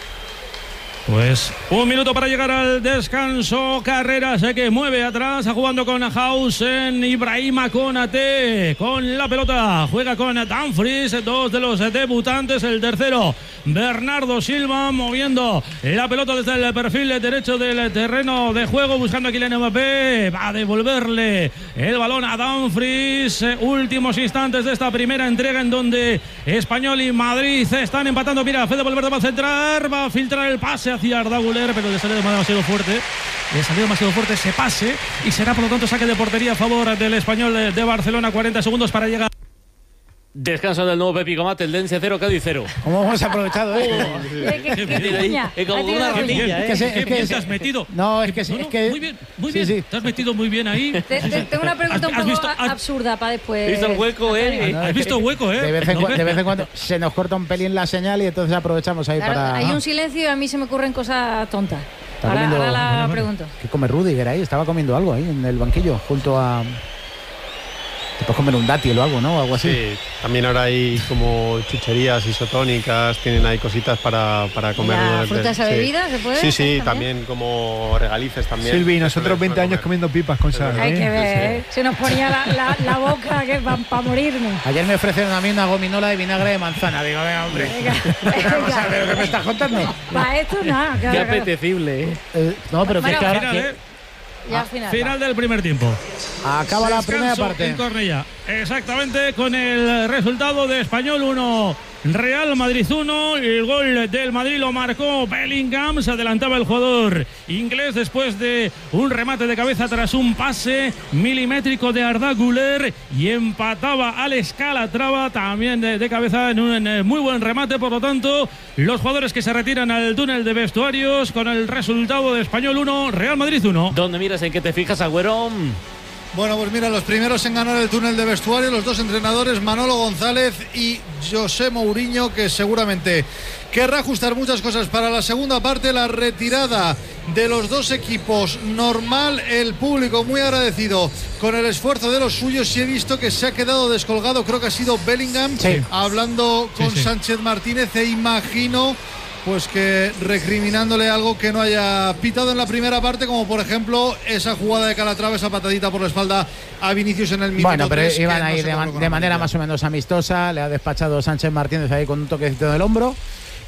Pues un minuto para llegar al descanso. Carrera sé que mueve atrás, jugando con Hausen. Ibrahima Konate con la pelota. Juega con Dumfries, dos de los debutantes. El tercero, Bernardo Silva, moviendo la pelota desde el perfil derecho del terreno de juego, buscando a Kylian Mbappé. Va a devolverle el balón a Dumfries. Últimos instantes de esta primera entrega, en donde Español y Madrid están empatando. Mira, Fede Valverde va a centrar, va a filtrar el pase hacia Arda Güler, pero le salió demasiado fuerte. Le salió demasiado fuerte ese pase y será por lo tanto saque de portería a favor del Español de, de Barcelona. cuarenta segundos para llegar. Descanso del nuevo Pepi Comat, el Dense cero, Cádiz cero. ¿Cómo hemos aprovechado esto? Eh, que- que Qué bien, cuña. eh, como Ha tenido una cuña. ratilla, ¿eh? Es que se- Qué es que bien se- te has metido. No, es que, No, es no, que muy bien, muy sí, bien. sí. Te has metido muy bien ahí. Te- te- tengo una pregunta un ¿Has- has poco visto- a- has- absurda para después. ¿Visto el hueco, eh? Antonio. ¿Has visto hueco, eh? De vez, en, No cua- ves. de vez en cuando se nos corta un pelín la señal y entonces aprovechamos ahí Claro, para. hay un silencio y a mí se me ocurren cosas tontas. Está Ahora, comiendo- ahora la Vale, vale. pregunto. ¿Qué come Rudiger ahí? Estaba comiendo algo ahí en el banquillo, junto a. Te puedes comer un dátil o algo, ¿no? Algo así. Sí, también ahora hay como chucherías isotónicas, tienen ahí cositas para, para comer. ¿La durante- fruta esa sí. bebida se puede Sí, sí, hacer también? también? como regalices también. Silvi, Eso nosotros se veinte puede años comer. comiendo pipas con sal. Hay ¿eh? que ver, ¿eh? Se nos ponía la, la, la boca que para morirnos. Ayer me ofrecieron a mí una gominola de vinagre de manzana. Digo, venga, hombre. Venga, Vamos a ver lo que me estás contando. Para esto nada. Qué Claro, claro. apetecible, eh. Eh, no, pero que es Bueno, que ahora- Final, que- eh. Ya al final. Final del primer tiempo. acaba la primera Descanso parte. en Cornellá. Exactamente, con el resultado de Español uno, Real Madrid uno. El gol del Madrid lo marcó Bellingham. Se adelantaba el jugador inglés después de un remate de cabeza tras un pase milimétrico de Arda Güler, y empataba Alex Calatrava también de, de cabeza en un en muy buen remate. Por lo tanto, los jugadores que se retiran al túnel de vestuarios con el resultado de Español uno, Real Madrid uno. ¿Dónde miras? ¿En qué te fijas, Agüero? Bueno, pues mira, los primeros en ganar el túnel de vestuario, los dos entrenadores, Manolo González y José Mourinho, que seguramente querrá ajustar muchas cosas para la segunda parte. La retirada de los dos equipos, normal, el público muy agradecido con el esfuerzo de los suyos, y he visto que se ha quedado descolgado, creo que ha sido Bellingham, Sí. hablando con Sí, sí. Sánchez Martínez, e imagino pues que recriminándole algo que no haya pitado en la primera parte, como por ejemplo esa jugada de Calatrava, esa patadita por la espalda a Vinicius en el minuto Bueno, pero tres, iban que no ahí se de, cobró man- con de manera amarilla. más o menos amistosa. Le ha despachado Sánchez Martínez ahí con un toquecito del hombro.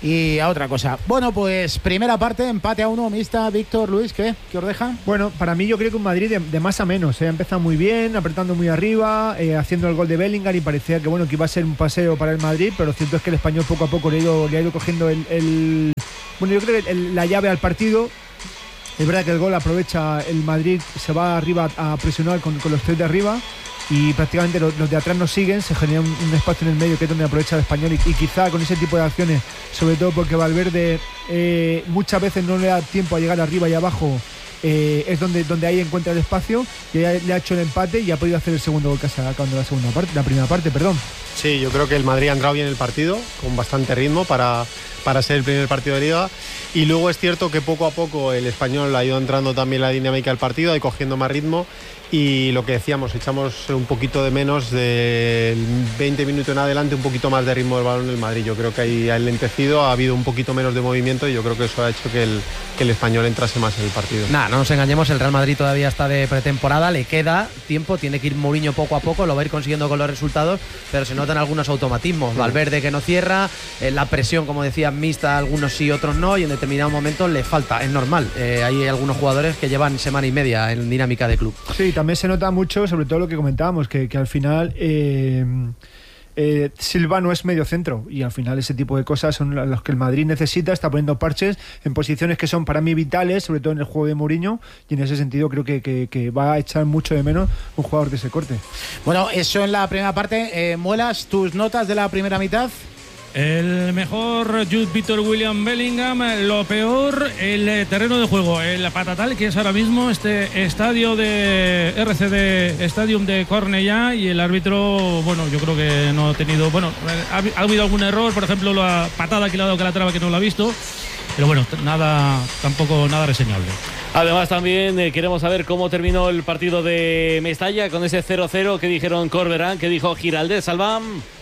y a otra cosa. Bueno, pues primera parte, empate a uno, mixta. Víctor, Luis, ¿qué? ¿Qué os deja? Bueno, para mí yo creo que un Madrid de, de más a menos. Ha eh. empezado muy bien, apretando muy arriba, eh, haciendo el gol de Bellingham y parecía que bueno que iba a ser un paseo para el Madrid, pero lo cierto es que el español poco a poco le ha ido, le ha ido cogiendo el, el bueno, yo creo que el, la llave al partido. Es verdad que el gol aprovecha el Madrid, se va arriba a presionar con, con los tres de arriba y prácticamente los, los de atrás nos siguen, se genera un, un espacio en el medio que es donde aprovecha el español y, y quizá con ese tipo de acciones, sobre todo porque Valverde eh, muchas veces no le da tiempo a llegar arriba y abajo, eh, es donde, donde ahí encuentra el espacio y ahí le ha hecho el empate y ha podido hacer el segundo gol que se ha acabado la segunda parte, la primera parte, perdón. Sí, yo creo que el Madrid ha entrado bien en el partido, con bastante ritmo para, para ser el primer partido de Liga. Y luego es cierto que poco a poco el español ha ido entrando también la dinámica del partido, ha ido cogiendo más ritmo. Y lo que decíamos, echamos un poquito de menos del veinte minutos en adelante, un poquito más de ritmo del balón del Madrid. Yo creo que ahí ha enlentecido, ha habido un poquito menos de movimiento y yo creo que eso ha hecho que el, que el español entrase más en el partido. Nada, no nos engañemos, el Real Madrid todavía está de pretemporada, le queda tiempo, tiene que ir Mourinho poco a poco, lo va a ir consiguiendo con los resultados, pero se notan algunos automatismos. Valverde que no cierra, eh, la presión, como decía, mixta, algunos sí, otros no, y en determinados momentos le falta, es normal. Eh, hay algunos jugadores que llevan semana y media en dinámica de club. Sí, también se nota mucho, sobre todo lo que comentábamos, que, que al final eh, eh, Silva no es medio centro y al final ese tipo de cosas son los que el Madrid necesita, está poniendo parches en posiciones que son para mí vitales, sobre todo en el juego de Mourinho, y en ese sentido creo que, que, que va a echar mucho de menos un jugador de ese corte. Bueno, eso en la primera parte. eh, Muelas, tus notas de la primera mitad. El mejor Jude Victor William Bellingham, lo peor el terreno de juego, el patatal que es ahora mismo este estadio de R C D Stadium de Cornellá, y el árbitro, bueno, yo creo que no ha tenido, bueno, ha, ha habido algún error, por ejemplo la patada que le ha dado Calatrava que no lo ha visto, pero bueno, nada, tampoco nada reseñable. Además también eh, queremos saber cómo terminó el partido de Mestalla con ese cero cero que dijeron Corberán, que dijo Giraldez. Salvam.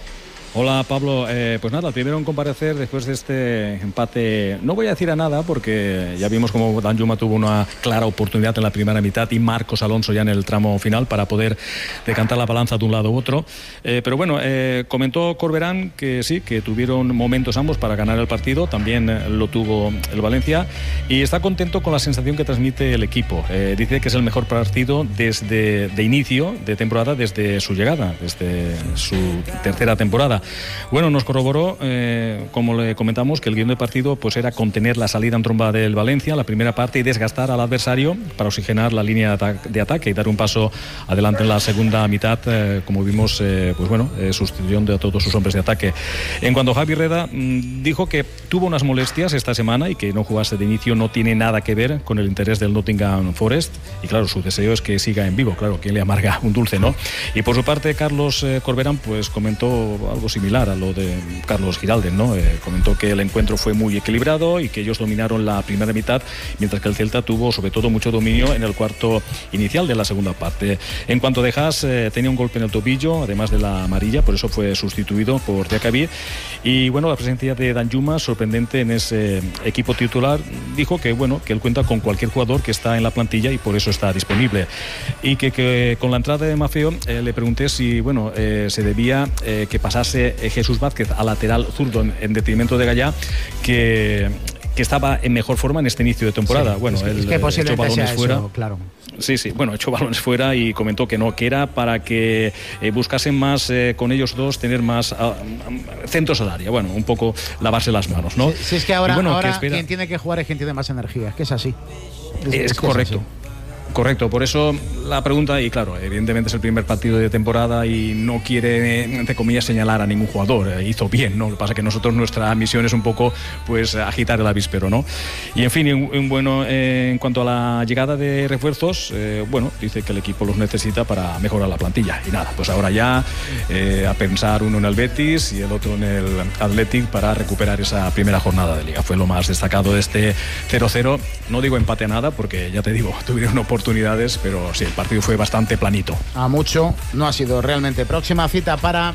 Hola Pablo, eh, pues nada, primero en comparecer después de este empate, no voy a decir a nada porque ya vimos como Danjuma tuvo una clara oportunidad en la primera mitad y Marcos Alonso ya en el tramo final para poder decantar la balanza de un lado u otro, eh, pero bueno, eh, comentó Corberán que sí, que tuvieron momentos ambos para ganar el partido, también eh, lo tuvo el Valencia y está contento con la sensación que transmite el equipo, eh, dice que es el mejor partido desde de inicio de temporada, desde su llegada, desde su tercera temporada. Bueno, nos corroboró, eh, como le comentamos, que el guión del partido pues era contener la salida en tromba del Valencia, la primera parte, y desgastar al adversario para oxigenar la línea de, ata- de ataque y dar un paso adelante en la segunda mitad, eh, como vimos, eh, pues bueno, eh, sustituyendo a todos sus hombres de ataque. En cuanto a Javi Reda, mmm, dijo que tuvo unas molestias esta semana y que no jugase de inicio no tiene nada que ver con el interés del Nottingham Forest, y claro, su deseo es que siga en vivo, claro, que le amarga un dulce, ¿no? Y por su parte, Carlos eh, Corberán pues comentó algo similar a lo de Carlos Giraldez, ¿no? Eh, comentó que el encuentro fue muy equilibrado y que ellos dominaron la primera mitad, mientras que el Celta tuvo sobre todo mucho dominio en el cuarto inicial de la segunda parte. En cuanto de Haas, eh, tenía un golpe en el tobillo, además de la amarilla, por eso fue sustituido por Diakabi. Y bueno, la presencia de Danjuma, sorprendente en ese equipo titular, dijo que bueno, que él cuenta con cualquier jugador que está en la plantilla y por eso está disponible. Y que, que con la entrada de Maffeo eh, le pregunté si bueno, eh, se debía eh, que pasase eh, Jesús Vázquez a lateral zurdo en, en detrimento de Gallá, que, que estaba en mejor forma en este inicio de temporada. Sí, bueno, es que, él es que echó balones sea fuera. eso, claro. Sí, sí, bueno, echó balones fuera y comentó que no, que era para que eh, buscasen más eh, con ellos dos, tener más uh, centros al área, bueno, un poco lavarse las manos, ¿no? Si, si es que ahora, bueno, ahora que quien tiene que jugar es quien tiene más energía, es que es así. Es, es, es Es correcto. así. Correcto, por eso la pregunta, y claro, evidentemente es el primer partido de temporada y no quiere, entre comillas, señalar a ningún jugador, eh, hizo bien, ¿no? Lo que pasa es que nosotros nuestra misión es un poco, pues, agitar el avispero, ¿no? Y en fin, en, en, bueno, eh, en cuanto a la llegada de refuerzos, eh, bueno, dice que el equipo los necesita para mejorar la plantilla, y nada, pues ahora ya eh, a pensar uno en el Betis y el otro en el Athletic para recuperar esa primera jornada de Liga. Fue lo más destacado de este cero cero, no digo empate a nada, porque ya te digo, tuvieron oportunidades, pero sí, el partido fue bastante planito. A mucho no ha sido realmente. Próxima cita para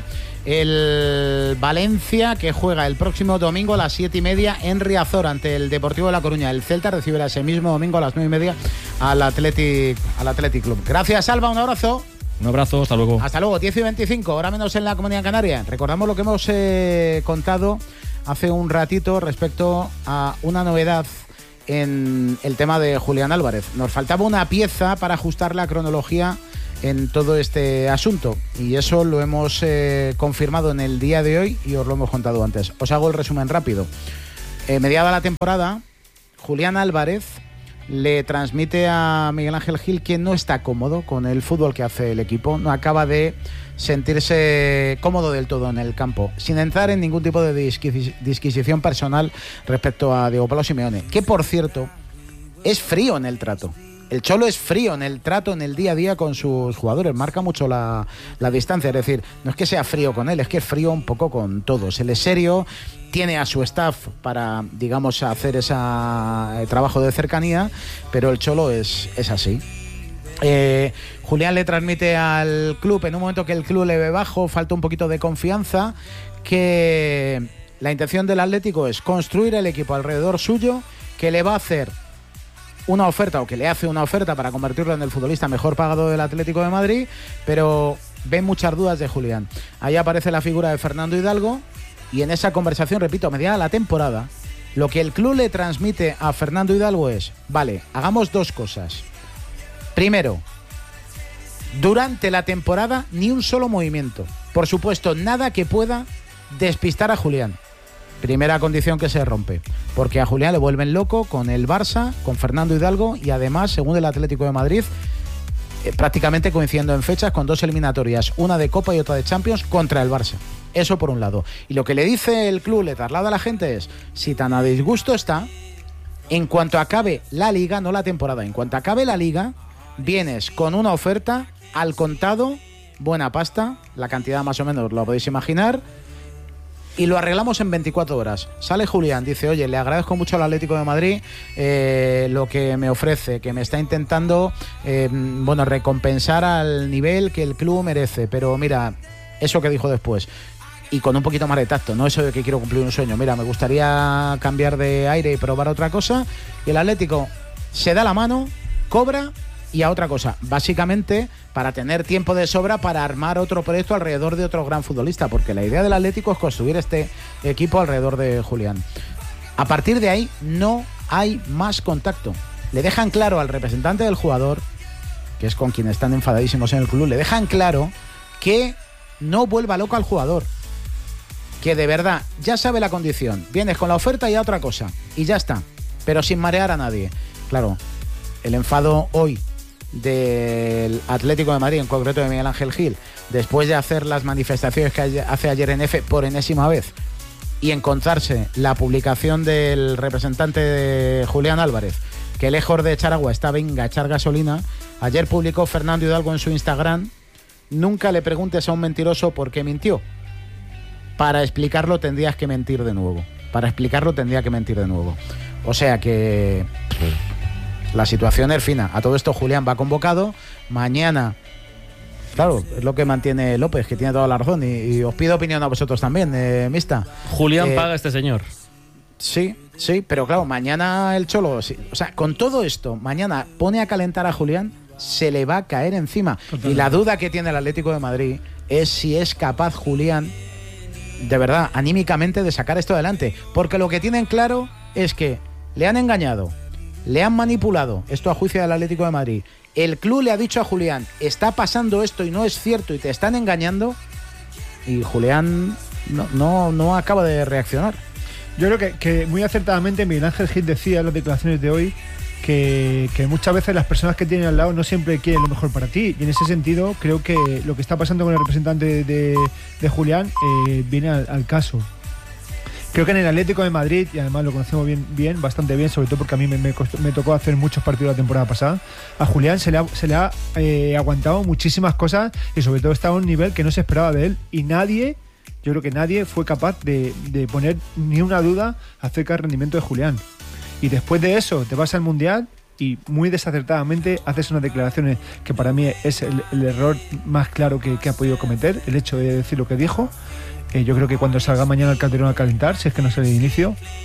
el Valencia, que juega el próximo domingo a las siete y media en Riazor ante el Deportivo de La Coruña. El Celta recibirá ese mismo domingo a las nueve y media al Athletic, al Athletic Club. Gracias, Alba, un abrazo. Un abrazo, hasta luego. Hasta luego, diez y veinticinco, ahora menos en la Comunidad Canaria. Recordamos lo que hemos eh, contado hace un ratito respecto a una novedad en el tema de Julián Álvarez. Nos faltaba una pieza para ajustar la cronología en todo este asunto y eso lo hemos eh, confirmado en el día de hoy y os lo hemos contado antes. Os hago el resumen rápido. Eh, mediada la temporada, Julián Álvarez le transmite a Miguel Ángel Gil que no está cómodo con el fútbol que hace el equipo, no acaba de sentirse cómodo del todo en el campo, sin entrar en ningún tipo de disquisi- disquisición personal respecto a Diego Pablo Simeone, que por cierto es frío en el trato. El Cholo es frío en el trato, en el día a día con sus jugadores, marca mucho la, la distancia, es decir, no es que sea frío con él, es que es frío un poco con todos. Él es serio, tiene a su staff para, digamos, hacer ese trabajo de cercanía, pero el Cholo es, es así. Eh, Julián le transmite al club, en un momento que el club le ve bajo, falta un poquito de confianza, que la intención del Atlético es construir el equipo alrededor suyo, que le va a hacer una oferta o que le hace una oferta para convertirlo en el futbolista mejor pagado del Atlético de Madrid, pero ven muchas dudas de Julián. Ahí aparece la figura de Fernando Hidalgo y en esa conversación, repito, mediada la temporada, lo que el club le transmite a Fernando Hidalgo es, vale, hagamos dos cosas. Primero, durante la temporada ni un solo movimiento. Por supuesto, nada que pueda despistar a Julián. Primera condición que se rompe, porque a Julián le vuelven loco con el Barça, con Fernando Hidalgo y además, según el Atlético de Madrid, eh, prácticamente coincidiendo en fechas con dos eliminatorias, una de Copa y otra de Champions contra el Barça. Eso por un lado. Y lo que le dice el club, le traslada a la gente es, si tan a disgusto está, en cuanto acabe la Liga, no la temporada, en cuanto acabe la Liga, vienes con una oferta al contado, buena pasta, la cantidad más o menos lo podéis imaginar, y lo arreglamos en veinticuatro horas. Sale Julián, dice, oye, le agradezco mucho al Atlético de Madrid eh, lo que me ofrece, que me está intentando eh, bueno, recompensar al nivel que el club merece, pero mira, eso que dijo después, y con un poquito más de tacto, no eso de que quiero cumplir un sueño, mira, me gustaría cambiar de aire y probar otra cosa, y el Atlético se da la mano, cobra y a otra cosa, básicamente para tener tiempo de sobra para armar otro proyecto alrededor de otro gran futbolista, porque la idea del Atlético es construir este equipo alrededor de Julián. A partir de ahí no hay más contacto. Le dejan claro al representante del jugador, que es con quien están enfadadísimos en el club, le dejan claro que no vuelva loco al jugador, que de verdad ya sabe la condición, vienes con la oferta y a otra cosa, y ya está, pero sin marear a nadie. Claro, el enfado hoy del Atlético de Madrid, en concreto de Miguel Ángel Gil, después de hacer las manifestaciones que hace ayer en F por enésima vez y encontrarse la publicación del representante de Julián Álvarez, que lejos de echar agua está venga a echar gasolina, ayer publicó Fernando Hidalgo en su Instagram, nunca le preguntes a un mentiroso por qué mintió. Para explicarlo tendrías que mentir de nuevo. Para explicarlo tendría que mentir de nuevo. O sea que la situación es fina. A todo esto Julián va convocado. Mañana, claro, es lo que mantiene López, que tiene toda la razón. Y, y os pido opinión a vosotros también, eh, Mista. Julián eh, paga a este señor. Sí, sí, pero claro, mañana el Cholo, sí, o sea, con todo esto, mañana pone a calentar a Julián, se le va a caer encima. Totalmente. Y la duda que tiene el Atlético de Madrid es si es capaz Julián, de verdad, anímicamente, de sacar esto adelante. Porque lo que tienen claro es que le han engañado, le han manipulado, esto a juicio del Atlético de Madrid. El club le ha dicho a Julián, está pasando esto y no es cierto y te están engañando. Y Julián no, no, no acaba de reaccionar. Yo creo que, que muy acertadamente Miguel Ángel Gil decía en las declaraciones de hoy que, que muchas veces las personas que tienen al lado no siempre quieren lo mejor para ti. Y en ese sentido creo que lo que está pasando con el representante de, de Julián eh, viene al, al caso. Creo que en el Atlético de Madrid, y además lo conocemos bien, bien bastante bien, sobre todo porque a mí me, me, costó, me tocó hacer muchos partidos la temporada pasada, a Julián se le ha, se le ha eh, aguantado muchísimas cosas y sobre todo está a un nivel que no se esperaba de él. Y nadie, yo creo que nadie fue capaz de, de poner ni una duda acerca del rendimiento de Julián. Y después de eso te vas al Mundial y muy desacertadamente haces unas declaraciones que para mí es el, el error más claro que, que ha podido cometer, el hecho de decir lo que dijo. Eh, yo creo que cuando salga mañana el Calderón a calentar, si es que no sale de inicio,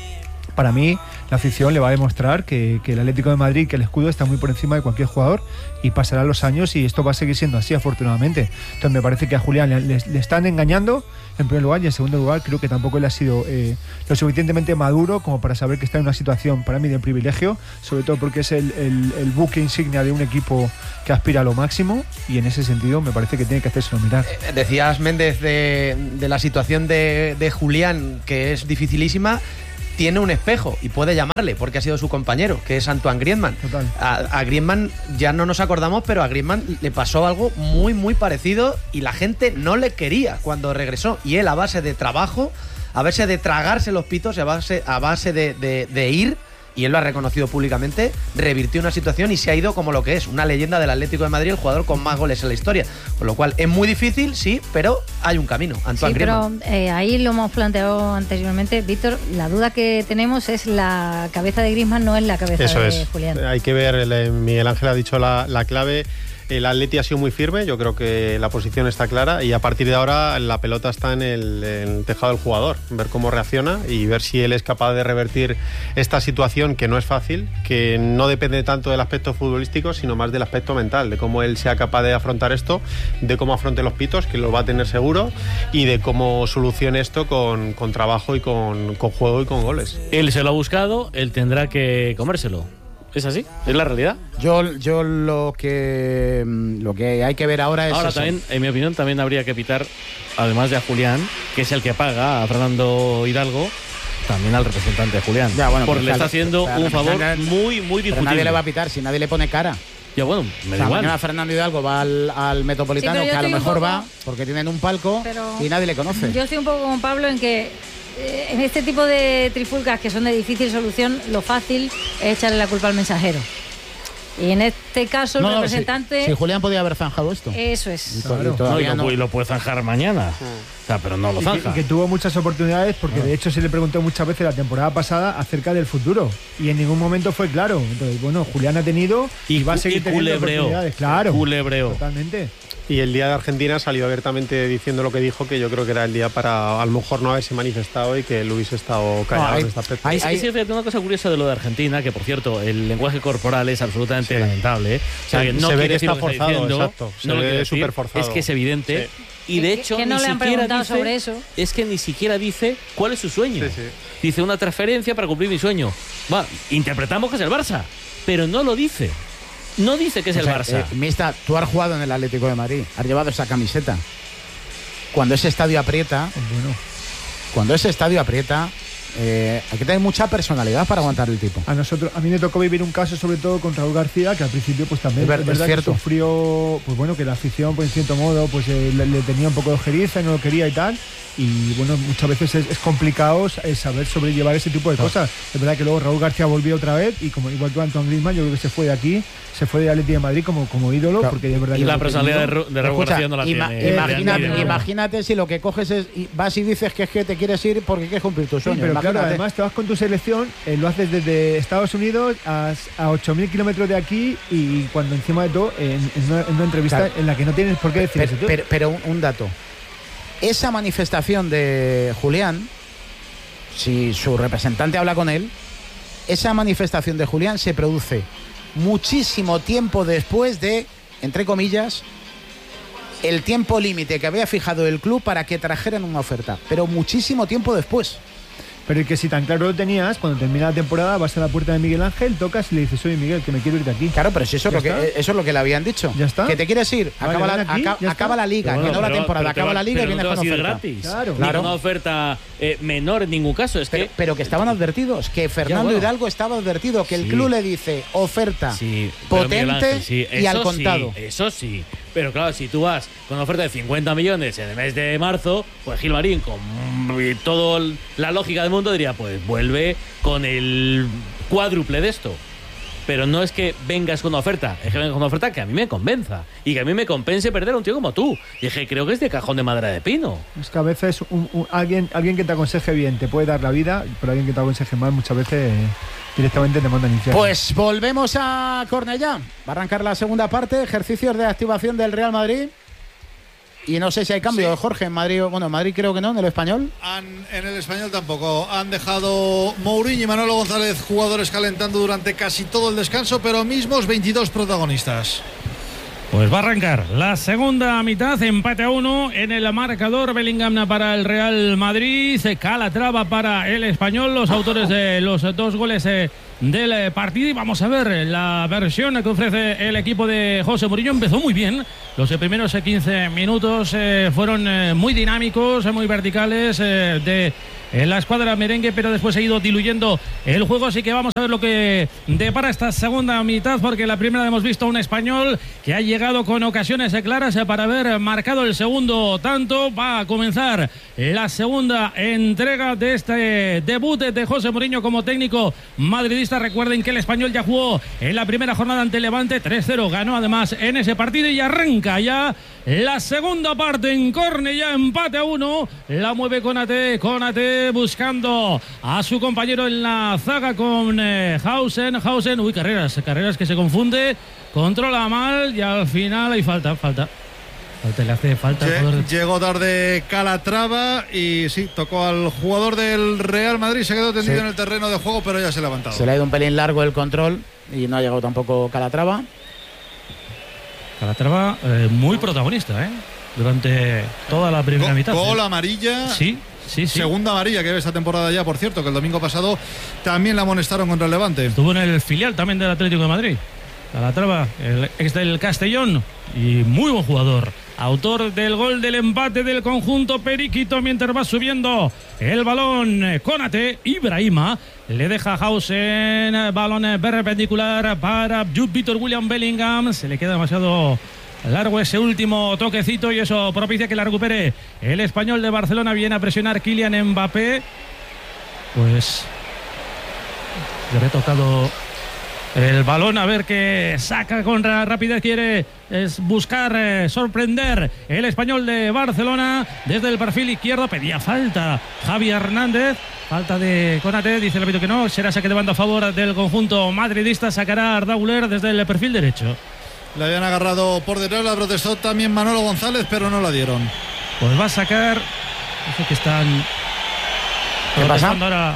para mí la afición le va a demostrar que, que el Atlético de Madrid, que el escudo está muy por encima de cualquier jugador y pasarán los años y esto va a seguir siendo así, afortunadamente. Entonces me parece que a Julián le, le, le están engañando en primer lugar, y en segundo lugar creo que tampoco él ha sido eh, lo suficientemente maduro como para saber que está en una situación para mí de privilegio, sobre todo porque es el, el, el buque insignia de un equipo que aspira a lo máximo, y en ese sentido me parece que tiene que hacérselo mirar. Eh, decías, Méndez, de, de la situación de, de Julián, que es dificilísima. Tiene un espejo y puede llamarle porque ha sido su compañero, que es Antoine Griezmann. Total. A, a Griezmann ya no nos acordamos, pero a Griezmann le pasó algo muy, muy parecido y la gente no le quería cuando regresó. Y él, a base de trabajo, a base de tragarse los pitos, a base, a base de, de, de ir, y él lo ha reconocido públicamente, revirtió una situación y se ha ido como lo que es, una leyenda del Atlético de Madrid, el jugador con más goles en la historia. Con lo cual es muy difícil, sí, pero hay un camino. Antoine sí, pero Griezmann. eh, ahí lo hemos planteado anteriormente, Víctor. La duda que tenemos es la cabeza de Griezmann, no es la cabeza Eso de es. Julián. Hay que ver, el, Miguel Ángel ha dicho la, la clave. El Atleti ha sido muy firme, yo creo que la posición está clara y a partir de ahora la pelota está en el, en el tejado del jugador, ver cómo reacciona y ver si él es capaz de revertir esta situación, que no es fácil, que no depende tanto del aspecto futbolístico, sino más del aspecto mental, de cómo él sea capaz de afrontar esto, de cómo afronte los pitos, que lo va a tener seguro, y de cómo solucione esto con, con trabajo y con, con juego y con goles. Él se lo ha buscado, él tendrá que comérselo. ¿Es así? ¿Es la realidad? Yo, yo lo que lo que hay que ver ahora es Ahora eso. también, en mi opinión, también habría que pitar, además de a Julián, que es el que paga a Fernando Hidalgo, también al representante de Julián. Ya, bueno, porque pues, le está claro, haciendo claro, un favor representante- muy, muy Pero discutible. nadie le va a pitar si nadie le pone cara. Ya, bueno, O me sea, da igual. mañana Fernando Hidalgo va al, al Metropolitano, Sí, pero yo que a lo estoy un mejor poco- va porque tienen un palco Pero y nadie le conoce. Yo estoy un poco con Pablo en que eh, en este tipo de trifulcas que son de difícil solución, lo fácil es echarle la culpa al mensajero. Y en este caso el No, no, representante... si, si Julián podía haber zanjado esto. Eso es. Y to- y Claro. No, y todavía lo, no. pu- y lo puede zanjar mañana. O sea, pero no lo Y que, zanja. y que tuvo muchas oportunidades porque de hecho se le preguntó muchas veces la temporada pasada acerca del futuro y en ningún momento fue claro. Entonces, bueno, Julián ha tenido y, va a cu- seguir y teniendo culebreó. oportunidades. Claro, Culebreó. totalmente. Y el día de Argentina salió abiertamente diciendo lo que dijo, que yo creo que era el día para a lo mejor no haberse manifestado y que él hubiese estado callado No, hay- en este aspecto. hay- Es, es cierto, una cosa curiosa de lo de Argentina, que por cierto, el lenguaje corporal es absolutamente Sí. lamentable. ¿eh? O sea, Se- que no se ve quiere que decir está lo que está forzado, diciendo, exacto. Se no lo ve quiere decir, súper forzado. Es que es evidente. Y de Que- hecho, que no ni le han siquiera preguntado dice, sobre eso. Es que ni siquiera dice cuál es su sueño. Sí, sí. Dice una transferencia para cumplir mi sueño. Va, interpretamos que es el Barça, pero no lo dice. No dice que es O el sea, Barça. eh, Mista, tú has jugado en el Atlético de Madrid, has llevado esa camiseta. Cuando ese estadio aprieta, Bueno, cuando ese estadio aprieta, eh, hay que tener mucha personalidad para aguantar el tipo. a nosotros, a mí me tocó vivir un caso sobre todo con Raúl García, que al principio pues también Es ver- es verdad es que cierto. sufrió, pues bueno, que la afición pues en cierto modo pues eh, le, le tenía un poco de ojeriza y no lo quería y tal. Y bueno, muchas veces es, es complicado eh, saber sobrellevar ese tipo de cosas. Es verdad que luego Raúl García volvió otra vez y como igual que Antoine Griezmann, yo creo que se fue de aquí, se fue de Atlético de Madrid como, como ídolo, Claro. porque es verdad Y que la lo personalidad de, tenido. Ru- de Raúl Escucha, García no la ima- tiene. imagínate, Ni de- imagínate si lo que coges es y vas y dices que es que te quieres ir porque quieres cumplir tu Sí, sueño. pero claro, imagínate. además te vas con tu selección, eh, lo haces desde Estados Unidos a, a ocho mil kilómetros de aquí y cuando encima de todo, en, en una, en una entrevista Claro. en la que no tienes por qué decir Pero, eso. Tú- pero- pero un, un dato. Esa manifestación de Julián, si su representante habla con él, esa manifestación de Julián se produce muchísimo tiempo después de, entre comillas, el tiempo límite que había fijado el club para que trajeran una oferta. Pero muchísimo tiempo después. Pero es que si tan claro lo tenías, cuando termina la temporada vas a la puerta de Miguel Ángel, tocas y le dices, oye Miguel, que me quiero ir de aquí. Claro, pero si eso, es ¿Ya lo que, está? eso es lo que le habían dicho. ¿Ya está? Que te quieres ir, Vale, acaba, ven la, aquí, aca- ya acaba está. la liga, Pero que bueno, no la pero- temporada, pero te acaba va- la liga y pero vienes no te con vas a ir oferta. gratis. Claro. Ni Claro. con una oferta eh, menor en ningún caso. Es Pero, que pero que estaban advertidos, que Fernando bueno. Hidalgo estaba advertido, que el Sí. club le dice oferta Sí, pero Miguel potente Ángel, sí, y al eso contado. sí, eso sí. Pero claro, si tú vas con una oferta de cincuenta millones en el mes de marzo, pues Gilmarín, con toda la lógica del mundo, diría, pues vuelve con el cuádruple de esto. Pero no es que vengas con una oferta, es que vengas con una oferta que a mí me convenza y que a mí me compense perder a un tío como tú. Y es que creo que es de cajón de madera de pino. Es que a veces un- un- alguien, alguien que te aconseje bien te puede dar la vida, pero alguien que te aconseje mal muchas veces eh, directamente te manda al infierno. Pues volvemos a Cornellá. Va a arrancar la segunda parte, ejercicios de activación del Real Madrid. Y no sé si hay cambio, Sí. Jorge, en Madrid. Bueno, en Madrid creo que no, en el Español. Han- en el Español tampoco. Han dejado Mourinho y Manolo González, jugadores calentando durante casi todo el descanso, pero mismos veintidós protagonistas. Pues va a arrancar la segunda mitad, empate a uno en el marcador. Bellingham para el Real Madrid, Calatrava para el Español, los autores de los dos goles eh, del partido. Y vamos a ver la versión que ofrece el equipo de José Mourinho. Empezó muy bien, los primeros quince minutos eh, fueron eh, muy dinámicos, eh, muy verticales eh, de en la escuadra merengue, pero después ha ido diluyendo el juego, así que vamos a ver lo que depara esta segunda mitad, porque la primera hemos visto a un español que ha llegado con ocasiones claras para haber marcado el segundo tanto. Va a comenzar la segunda entrega de este debut de José Mourinho como técnico madridista. Recuerden que el español ya jugó en la primera jornada ante Levante, tres cero ganó además en ese partido, y arranca ya la segunda parte en córner, ya empate a uno. La mueve Konate, Konate buscando a su compañero en la zaga con eh, Hausen, Hausen, uy, Carreras, Carreras que se confunde, controla mal y al final hay falta, falta. Falta, le hace falta. Lle- Jugador... Llegó tarde Calatrava y sí, tocó al jugador del Real Madrid, se quedó tendido Sí. en el terreno de juego, pero ya se ha levantado. Se le ha ido un pelín largo el control y no ha llegado tampoco Calatrava. Calatrava eh, muy protagonista, ¿eh? Durante toda la primera Go- mitad. Gol ¿eh? amarilla. Sí, sí, sí. Segunda amarilla que ve esta temporada ya, por cierto, que el domingo pasado también la amonestaron contra el Levante. Estuvo en el filial también del Atlético de Madrid. Calatrava, el ex del Castellón y muy buen jugador. Autor del gol del empate del conjunto periquito mientras va subiendo el balón. Konate, Ibrahima, le deja a Hausen, balón perpendicular para Jude William Bellingham. Se le queda demasiado largo ese último toquecito y eso propicia que la recupere el español de Barcelona. Viene a presionar Kylian Mbappé. Pues le había tocado el balón, a ver qué saca con ra- rapidez. Quiere es buscar eh, sorprender el español de Barcelona desde el perfil izquierdo. Pedía falta Javi Hernández. Falta de Konate, dice el árbitro que no. Será saque de banda a favor del conjunto madridista. Sacará Arda Güler desde el perfil derecho. Le habían agarrado por detrás, la protestó también Manolo González, pero no la dieron. Pues va a sacar. Eso que están ¿Qué pasa? protestando ahora.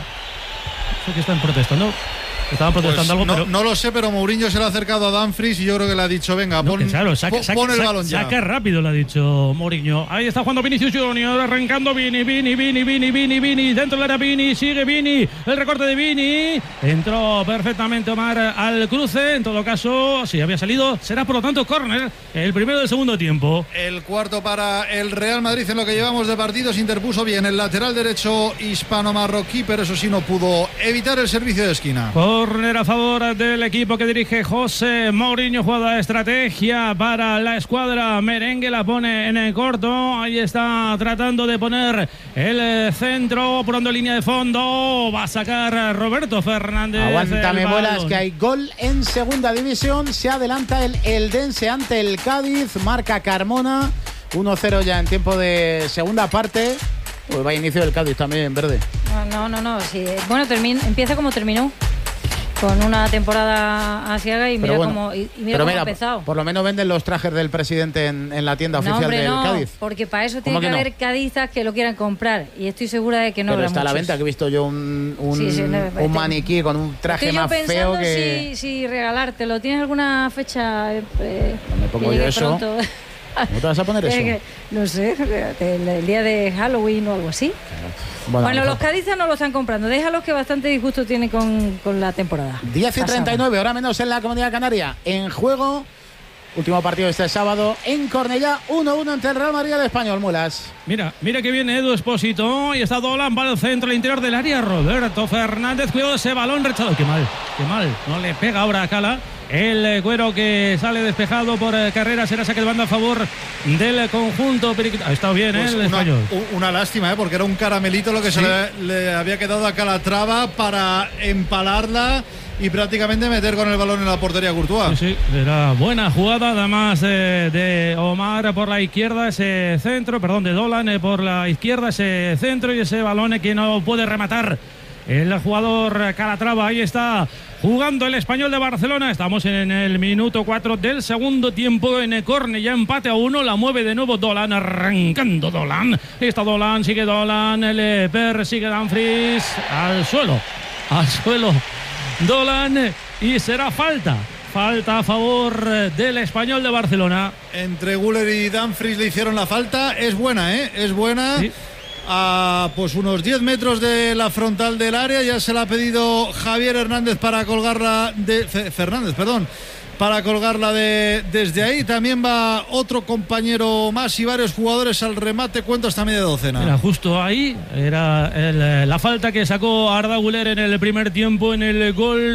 Eso que están protestando. Estaban protestando Pues algo, no, pero. no lo sé, pero Mourinho se le ha acercado a Dumfries y yo creo que le ha dicho, venga, No, pon, que claro, saca, pon- saca- pon el saca- balón ya. saca rápido, lo ha dicho Mourinho. Ahí está jugando Vinicius Junior, arrancando Vini, Vini, Vini, Vini, Vini, Vini, dentro del área Vini, sigue Vini, el recorte de Vini, entró perfectamente Omar al cruce, en todo caso, si había salido, será por lo tanto córner, el primero del segundo tiempo. El cuarto para el Real Madrid en lo que llevamos de partidos. Interpuso bien el lateral derecho hispano-marroquí, pero eso sí no pudo evitar el servicio de esquina. Córner a favor del equipo que dirige José Mourinho. Jugada de estrategia para la escuadra merengue. La pone en el corto. Ahí está tratando de poner el centro. Pronto línea de fondo. Va a sacar Roberto Fernández. Aguántame, el bolas, balón. que hay gol en segunda división. Se adelanta el Eldense ante el Cádiz. Marca Carmona. uno cero ya en tiempo de segunda parte. Pues va a inicio del Cádiz también, verde. No, no, no. Sí. Bueno, termina, empieza como terminó. Con una temporada asiaga y Pero mira bueno, cómo, y, y mira pero cómo mira, ha empezado. por lo menos venden los trajes del presidente en, en la tienda No, oficial hombre, del no, Cádiz. porque para eso tiene ¿Cómo que, que no? haber cadizas que lo quieran comprar. Y estoy segura de que no Pero habrá está a la muchos. venta, que he visto yo un, un, Sí, sí, no, un te- maniquí con un traje Estoy yo más feo pensando que... si, si regalártelo. ¿Tienes alguna fecha? eh, eh, No me pongo que yo llegue eso. pronto? ¿No te vas a poner eso? Es que, no sé, el, el día de Halloween o algo así. Bueno, Bueno, a lo los mejor. cadizas no lo están comprando. Déjalos, que bastante disgusto tienen con, con la temporada. diez y pasada. treinta y nueve, ahora menos en la Comunidad Canaria. En juego, último partido este sábado en Cornellá, uno uno entre el Real Madrid y el Español, Mulas. Mira, mira que viene Edu Espósito. Y está Dolan, va al centro, al interior del área. Roberto Fernández, cuidado ese balón rechazado. Qué mal, qué mal. No le pega ahora a Cala. El eh, cuero que sale despejado por eh, Carrera. Será saque de banda a favor del conjunto periquito. Ha estado bien, Pues eh, el una, español. u- una lástima, ¿eh? Porque era un caramelito lo que se le, le había quedado a Calatrava para empalarla y prácticamente meter con el balón en la portería Courtois. Sí, sí, era buena jugada, además eh, de Omar por la izquierda, ese centro, perdón, de Dolan eh, por la izquierda, ese centro y ese balón eh, que no puede rematar el jugador Calatrava. Ahí está jugando el Español de Barcelona. Estamos en el minuto cuatro del segundo tiempo. En córner, ya empate a uno. La mueve de nuevo Dolan, arrancando Dolan. Está Dolan, sigue Dolan. Le persigue Dumfries. Al suelo, al suelo Dolan. Y será falta. Falta a favor del Español de Barcelona. Entre Güler y Dumfries le hicieron la falta. Es buena, ¿eh? Es buena. Sí. A pues unos diez metros de la frontal del área. Ya se la ha pedido Javier Hernández para colgarla de Fernández, perdón, para colgarla de desde ahí. También va otro compañero más y varios jugadores al remate. Cuento hasta media docena. Era justo ahí, era el, la falta que sacó Arda Güler en el primer tiempo en el gol